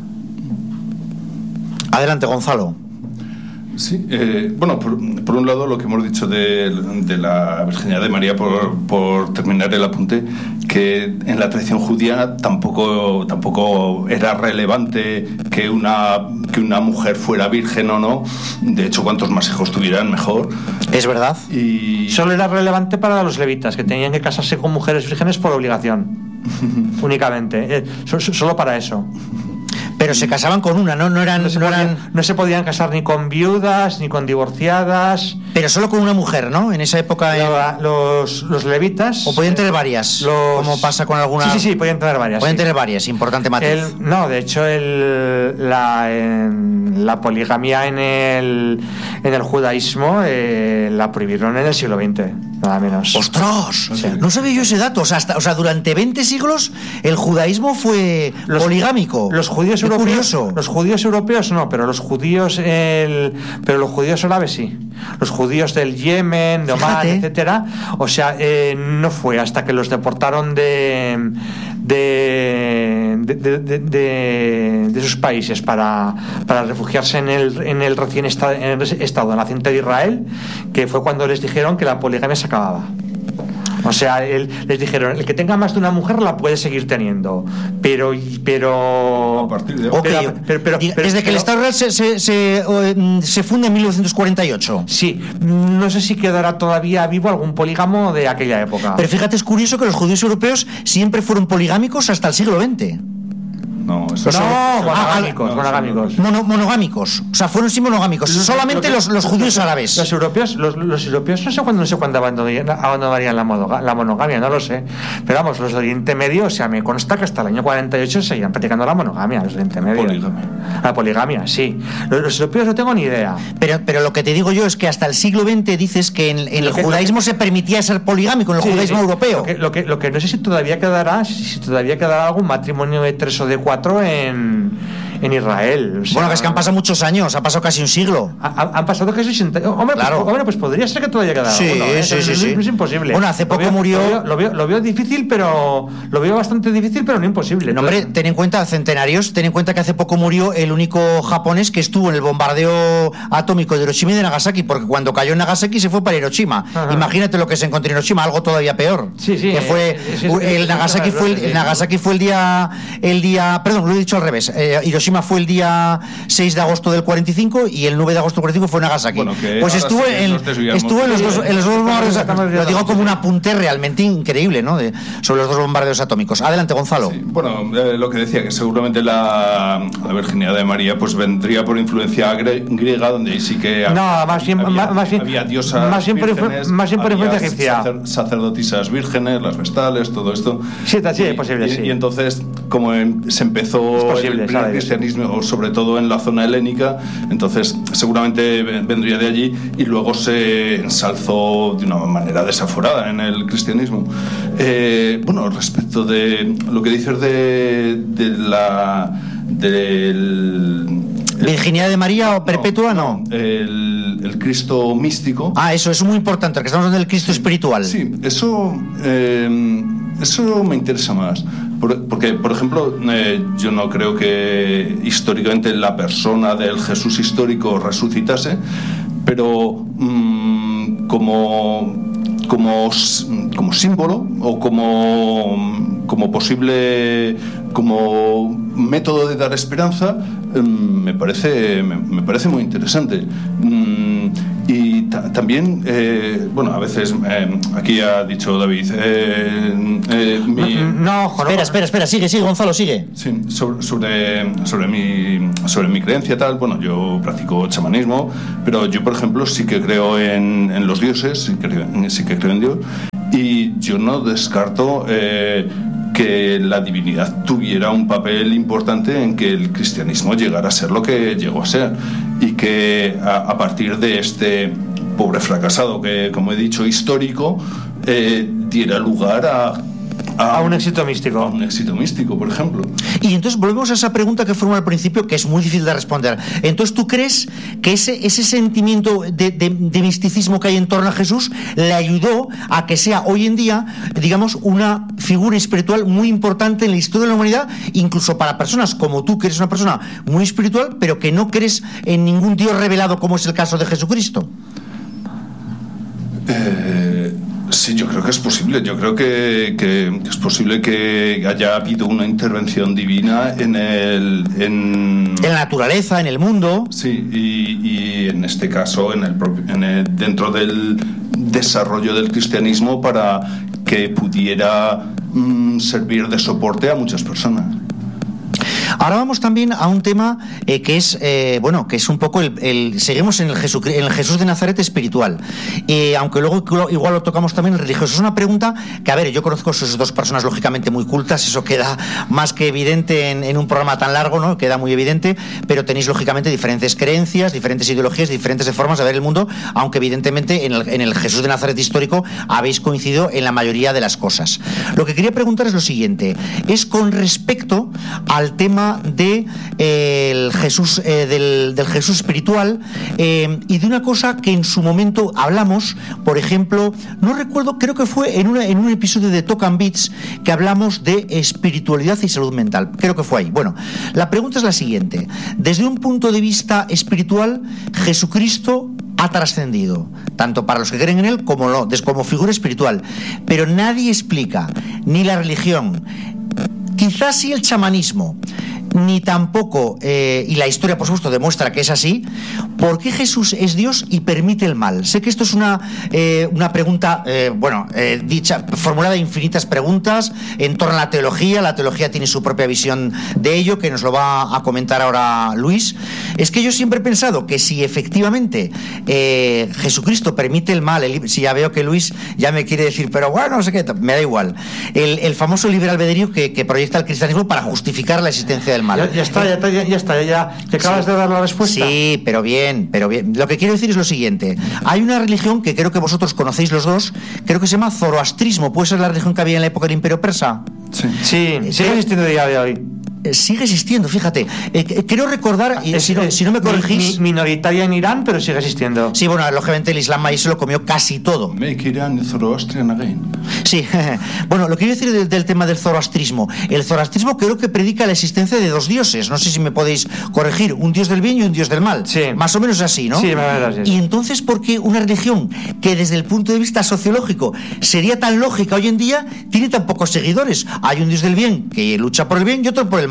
Adelante, Gonzalo. Sí, eh, bueno, por, por un lado lo que hemos dicho de, de la virginidad de María, por, por terminar el apunte, que en la tradición judía tampoco, tampoco era relevante que una, que una mujer fuera virgen o no. De hecho, cuantos más hijos tuvieran, mejor. Es verdad. Y solo era relevante para los levitas, que tenían que casarse con mujeres vírgenes por obligación. Únicamente, eh, so, solo para eso. Pero se casaban con una, ¿no? No eran, no, se no podían, eran... no se podían casar ni con viudas, ni con divorciadas. Pero solo con una mujer, ¿no? En esa época... La, en... los, los levitas... ¿O podían tener varias? Los... Como pasa con alguna... Sí, sí, sí, podían tener varias. Pueden sí. tener varias, importante matiz. El, no, de hecho, el, la, en, la poligamia en el, en el judaísmo eh, la prohibieron en el siglo veinte, nada menos. ¡Ostras! Sí. No sabía yo ese dato. O sea, hasta, o sea, durante veinte siglos el judaísmo fue los, poligámico. Los judíos Qué europeos... curioso. Los judíos europeos no, pero los judíos el, pero los judíos árabes sí. Los judíos del Yemen, de Omán, Fíjate. etcétera. O sea, eh, no fue hasta que los deportaron de de de, de, de, de, de sus países para, para refugiarse en el, en el recién estado, en el estado naciente de Israel, que fue cuando les dijeron que la poligamia se acababa. O sea, él, les dijeron, el que tenga más de una mujer la puede seguir teniendo, pero pero a partir de okay. pero, pero, pero, pero, desde que pero, el Estado Real se, se, se, se funde en mil novecientos cuarenta y ocho. Sí, no sé si quedará todavía vivo algún polígamo de aquella época. Pero fíjate, es curioso que los judíos europeos siempre fueron poligámicos hasta el siglo veinte. No, eso no, no, monogámicos, no, monogámicos. Mono, monogámicos. O sea, fueron sí monogámicos. Los, Solamente los, los, los judíos los, árabes. Los europeos, los, los europeos no sé cuándo, no sé cuándo abandonarían, abandonarían la, monogamia, la monogamia, no lo sé. Pero vamos, los de Oriente Medio, o sea, me consta que hasta el año cuarenta y ocho seguían practicando la monogamia, los de Oriente Medio. Poligamia. La poligamia, sí. Los, los europeos no tengo ni idea. Pero, pero lo que te digo yo es que hasta el siglo veinte dices que en, en el que, judaísmo que, se permitía ser poligámico, en el sí, judaísmo sí, europeo. Lo que, lo, que, lo que no sé si todavía quedará, si todavía quedará algún matrimonio de tres o de cuatro en en Israel. O sea, bueno, que es que han pasado muchos años, ha pasado casi un siglo. Ha, han pasado casi sesenta. Hombre, claro. pues, hombre, pues podría ser que todavía quedara sí, uno, ¿eh? sí, no, sí, no, sí. no es imposible. Bueno, hace poco lo veo, murió. Lo veo, lo, veo, lo veo difícil, pero. Lo veo bastante difícil, pero no imposible. No, hombre, ten en cuenta, centenarios, ten en cuenta que hace poco murió el único japonés que estuvo en el bombardeo atómico de Hiroshima y de Nagasaki, porque cuando cayó en Nagasaki se fue para Hiroshima. Ajá. Imagínate lo que se encontró en Hiroshima, algo todavía peor. Sí, sí. Que fue Eh, sí, el sí, Nagasaki sí, fue el, sí. el Nagasaki fue el día el día, perdón, lo he dicho al revés. Eh, Hiroshima fue el día seis de agosto del cuarenta y cinco y el nueve de agosto del cuarenta y cinco fue Nagasaki. Bueno, pues estuvo sí en estuvo en los dos en los dos bombardeos. Lo digo como un apunte realmente increíble, ¿no? De, sobre los dos bombardeos atómicos. Adelante, Gonzalo. Sí. Bueno, eh, lo que decía, que seguramente la, la virginidad de María pues vendría por influencia gre- griega, donde sí que no, había, más bien, había, más bien, había diosas más bien vírgenes, por, más bien por había influencia egipcia. sacer, sacerdotisas vírgenes, las vestales, todo esto. Sí, sí, y, es posible, y, sí. Y entonces, como en, se empezó posible, el primer cristianismo, o sobre todo en la zona helénica, entonces seguramente vendría de allí y luego se ensalzó de una manera desaforada en el cristianismo. Eh, bueno, respecto de lo que dices de, de la del el, ¿Virginidad de María o perpetua? No, no. El, el Cristo místico. Ah, eso es muy importante, porque estamos hablando del Cristo sí, espiritual. Sí, eso eh, eso me interesa más. Porque, por ejemplo, eh, yo no creo que históricamente la persona del Jesús histórico resucitase, pero mmm, como, como, como símbolo o como, como posible, como método de dar esperanza, eh, me, parece, me, me parece muy interesante. Mm, y ta- también, eh, bueno, a veces, eh, aquí ha dicho David, eh, eh, mi, no, no, espera, espera, espera, sigue, sigue, Gonzalo, sigue. Sí, sobre, sobre, sobre, mi, sobre mi creencia tal, bueno, yo practico chamanismo, pero yo, por ejemplo, sí que creo en, en los dioses, sí que creo, sí que creo en Dios, y yo no descarto eh, que la divinidad tuviera un papel importante en que el cristianismo llegara a ser lo que llegó a ser, y que a, a partir de este pobre fracasado que, como he dicho, histórico, eh, diera lugar a A, a un éxito místico. A un éxito místico, por ejemplo. Y entonces volvemos a esa pregunta que formulé al principio, que es muy difícil de responder. Entonces, ¿tú crees que ese, ese sentimiento de, de, de misticismo que hay en torno a Jesús le ayudó a que sea hoy en día, digamos, una figura espiritual muy importante en la historia de la humanidad, incluso para personas como tú, que eres una persona muy espiritual, pero que no crees en ningún Dios revelado, como es el caso de Jesucristo? Eh... Sí, yo creo que es posible. Yo creo que, que, que es posible que haya habido una intervención divina en el en, en la naturaleza, en el mundo. Sí, y, y en este caso en el, propio, en el dentro del desarrollo del cristianismo para que pudiera mm, servir de soporte a muchas personas. Ahora vamos también a un tema eh, que es eh, bueno, que es un poco el, el seguimos en el, Jesús, en el Jesús de Nazaret espiritual, eh, aunque luego igual lo tocamos también el religioso. Es una pregunta que, a ver, yo conozco a esas dos personas lógicamente muy cultas, eso queda más que evidente en, en un programa tan largo, ¿no? Queda muy evidente, pero tenéis lógicamente diferentes creencias, diferentes ideologías, diferentes formas de ver el mundo, aunque evidentemente en el, en el Jesús de Nazaret histórico habéis coincidido en la mayoría de las cosas. Lo que quería preguntar es lo siguiente, es con respecto al tema de eh, el Jesús eh, del, del Jesús espiritual, eh, y de una cosa que en su momento hablamos, por ejemplo, no recuerdo, creo que fue en, una, en un episodio de Talk and Beats que hablamos de espiritualidad y salud mental, creo que fue ahí. Bueno, la pregunta es la siguiente: desde un punto de vista espiritual, Jesucristo ha trascendido, tanto para los que creen en él como no, como figura espiritual, pero nadie explica, ni la religión, quizás sí el chamanismo, ni tampoco, eh, y la historia por supuesto demuestra que es así, ¿por qué Jesús es Dios y permite el mal? Sé que esto es una, eh, una pregunta, eh, bueno, eh, dicha, formulada de infinitas preguntas en torno a la teología. La teología tiene su propia visión de ello, que nos lo va a comentar ahora Luis. Es que yo siempre he pensado que si efectivamente eh, Jesucristo permite el mal, el, si ya veo que Luis ya me quiere decir, pero bueno, no sé qué, me da igual, el, el famoso libre albedrío que, que proyecta el cristianismo para justificar la existencia del mal. Ya, ya está, ya está, ya, ya está, ya te acabas sí. de dar la respuesta. Sí, pero bien, pero bien. Lo que quiero decir es lo siguiente: hay una religión que creo que vosotros conocéis los dos, creo que se llama zoroastrismo. ¿Puede ser la religión que había en la época del Imperio Persa? Sí, sí, sigue existiendo día de hoy. Sigue existiendo, fíjate. Eh, quiero recordar, y es, si, no, si no me corregís, mi, minoritaria en Irán, pero sigue existiendo. Sí, bueno, lógicamente el Islam ahí se lo comió casi todo. Make Iran Zoroastrian again. Sí, bueno, lo que quiero decir del, del tema del zoroastrismo. El zoroastrismo creo que predica la existencia de dos dioses. No sé si me podéis corregir, un dios del bien y un dios del mal. Sí. Más o menos así, ¿no? Sí, me parece. Y entonces, ¿por qué una religión que desde el punto de vista sociológico sería tan lógica hoy en día tiene tan pocos seguidores? Hay un dios del bien que lucha por el bien y otro por el mal.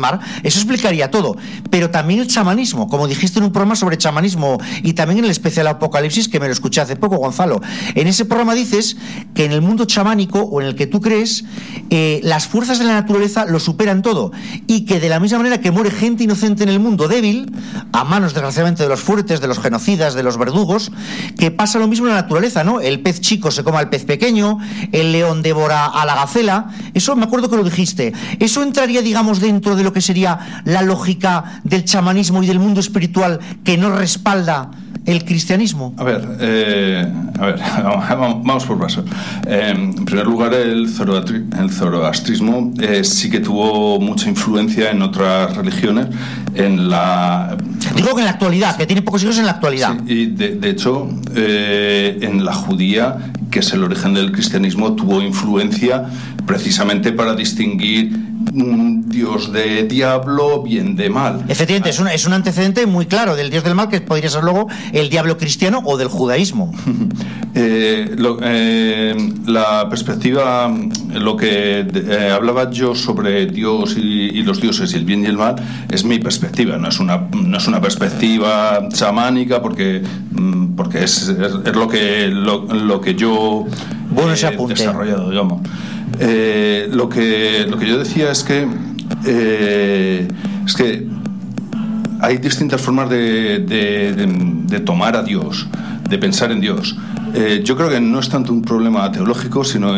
mar, eso explicaría todo. Pero también el chamanismo, como dijiste en un programa sobre chamanismo y también en el especial Apocalipsis, que me lo escuché hace poco, Gonzalo. En ese programa dices que en el mundo chamánico o en el que tú crees, eh, las fuerzas de la naturaleza lo superan todo, y que de la misma manera que muere gente inocente en el mundo débil, a manos desgraciadamente de los fuertes, de los genocidas, de los verdugos, que pasa lo mismo en la naturaleza, ¿no? El pez chico se come al pez pequeño, el león devora a la gacela. Eso me acuerdo que lo dijiste. Eso entraría, digamos, dentro de lo que sería la lógica del chamanismo y del mundo espiritual que no respalda el cristianismo. A ver, eh, a ver, vamos, vamos por paso. Eh, en primer lugar, el, zoroastri, el zoroastrismo eh, sí que tuvo mucha influencia en otras religiones. En la digo que en la actualidad, que tiene pocos siglos en la actualidad. Sí, y de, de hecho, eh, en la judía, que es el origen del cristianismo, tuvo influencia precisamente para distinguir un dios de diablo, bien de mal. Efectivamente, es un, es un antecedente muy claro del dios del mal, que podría ser luego el diablo cristiano o del judaísmo. eh, lo, eh, la perspectiva, lo que eh, hablaba yo sobre Dios y, y los dioses y el bien y el mal, es mi perspectiva, no es una, no es una perspectiva chamánica, porque, porque es, es, es lo que lo, lo que yo bueno, he desarrollado, digamos. Eh, lo que lo que yo decía es que eh, es que hay distintas formas de, de, de, de tomar a Dios, de pensar en Dios. Eh, yo creo que no es tanto un problema teológico, sino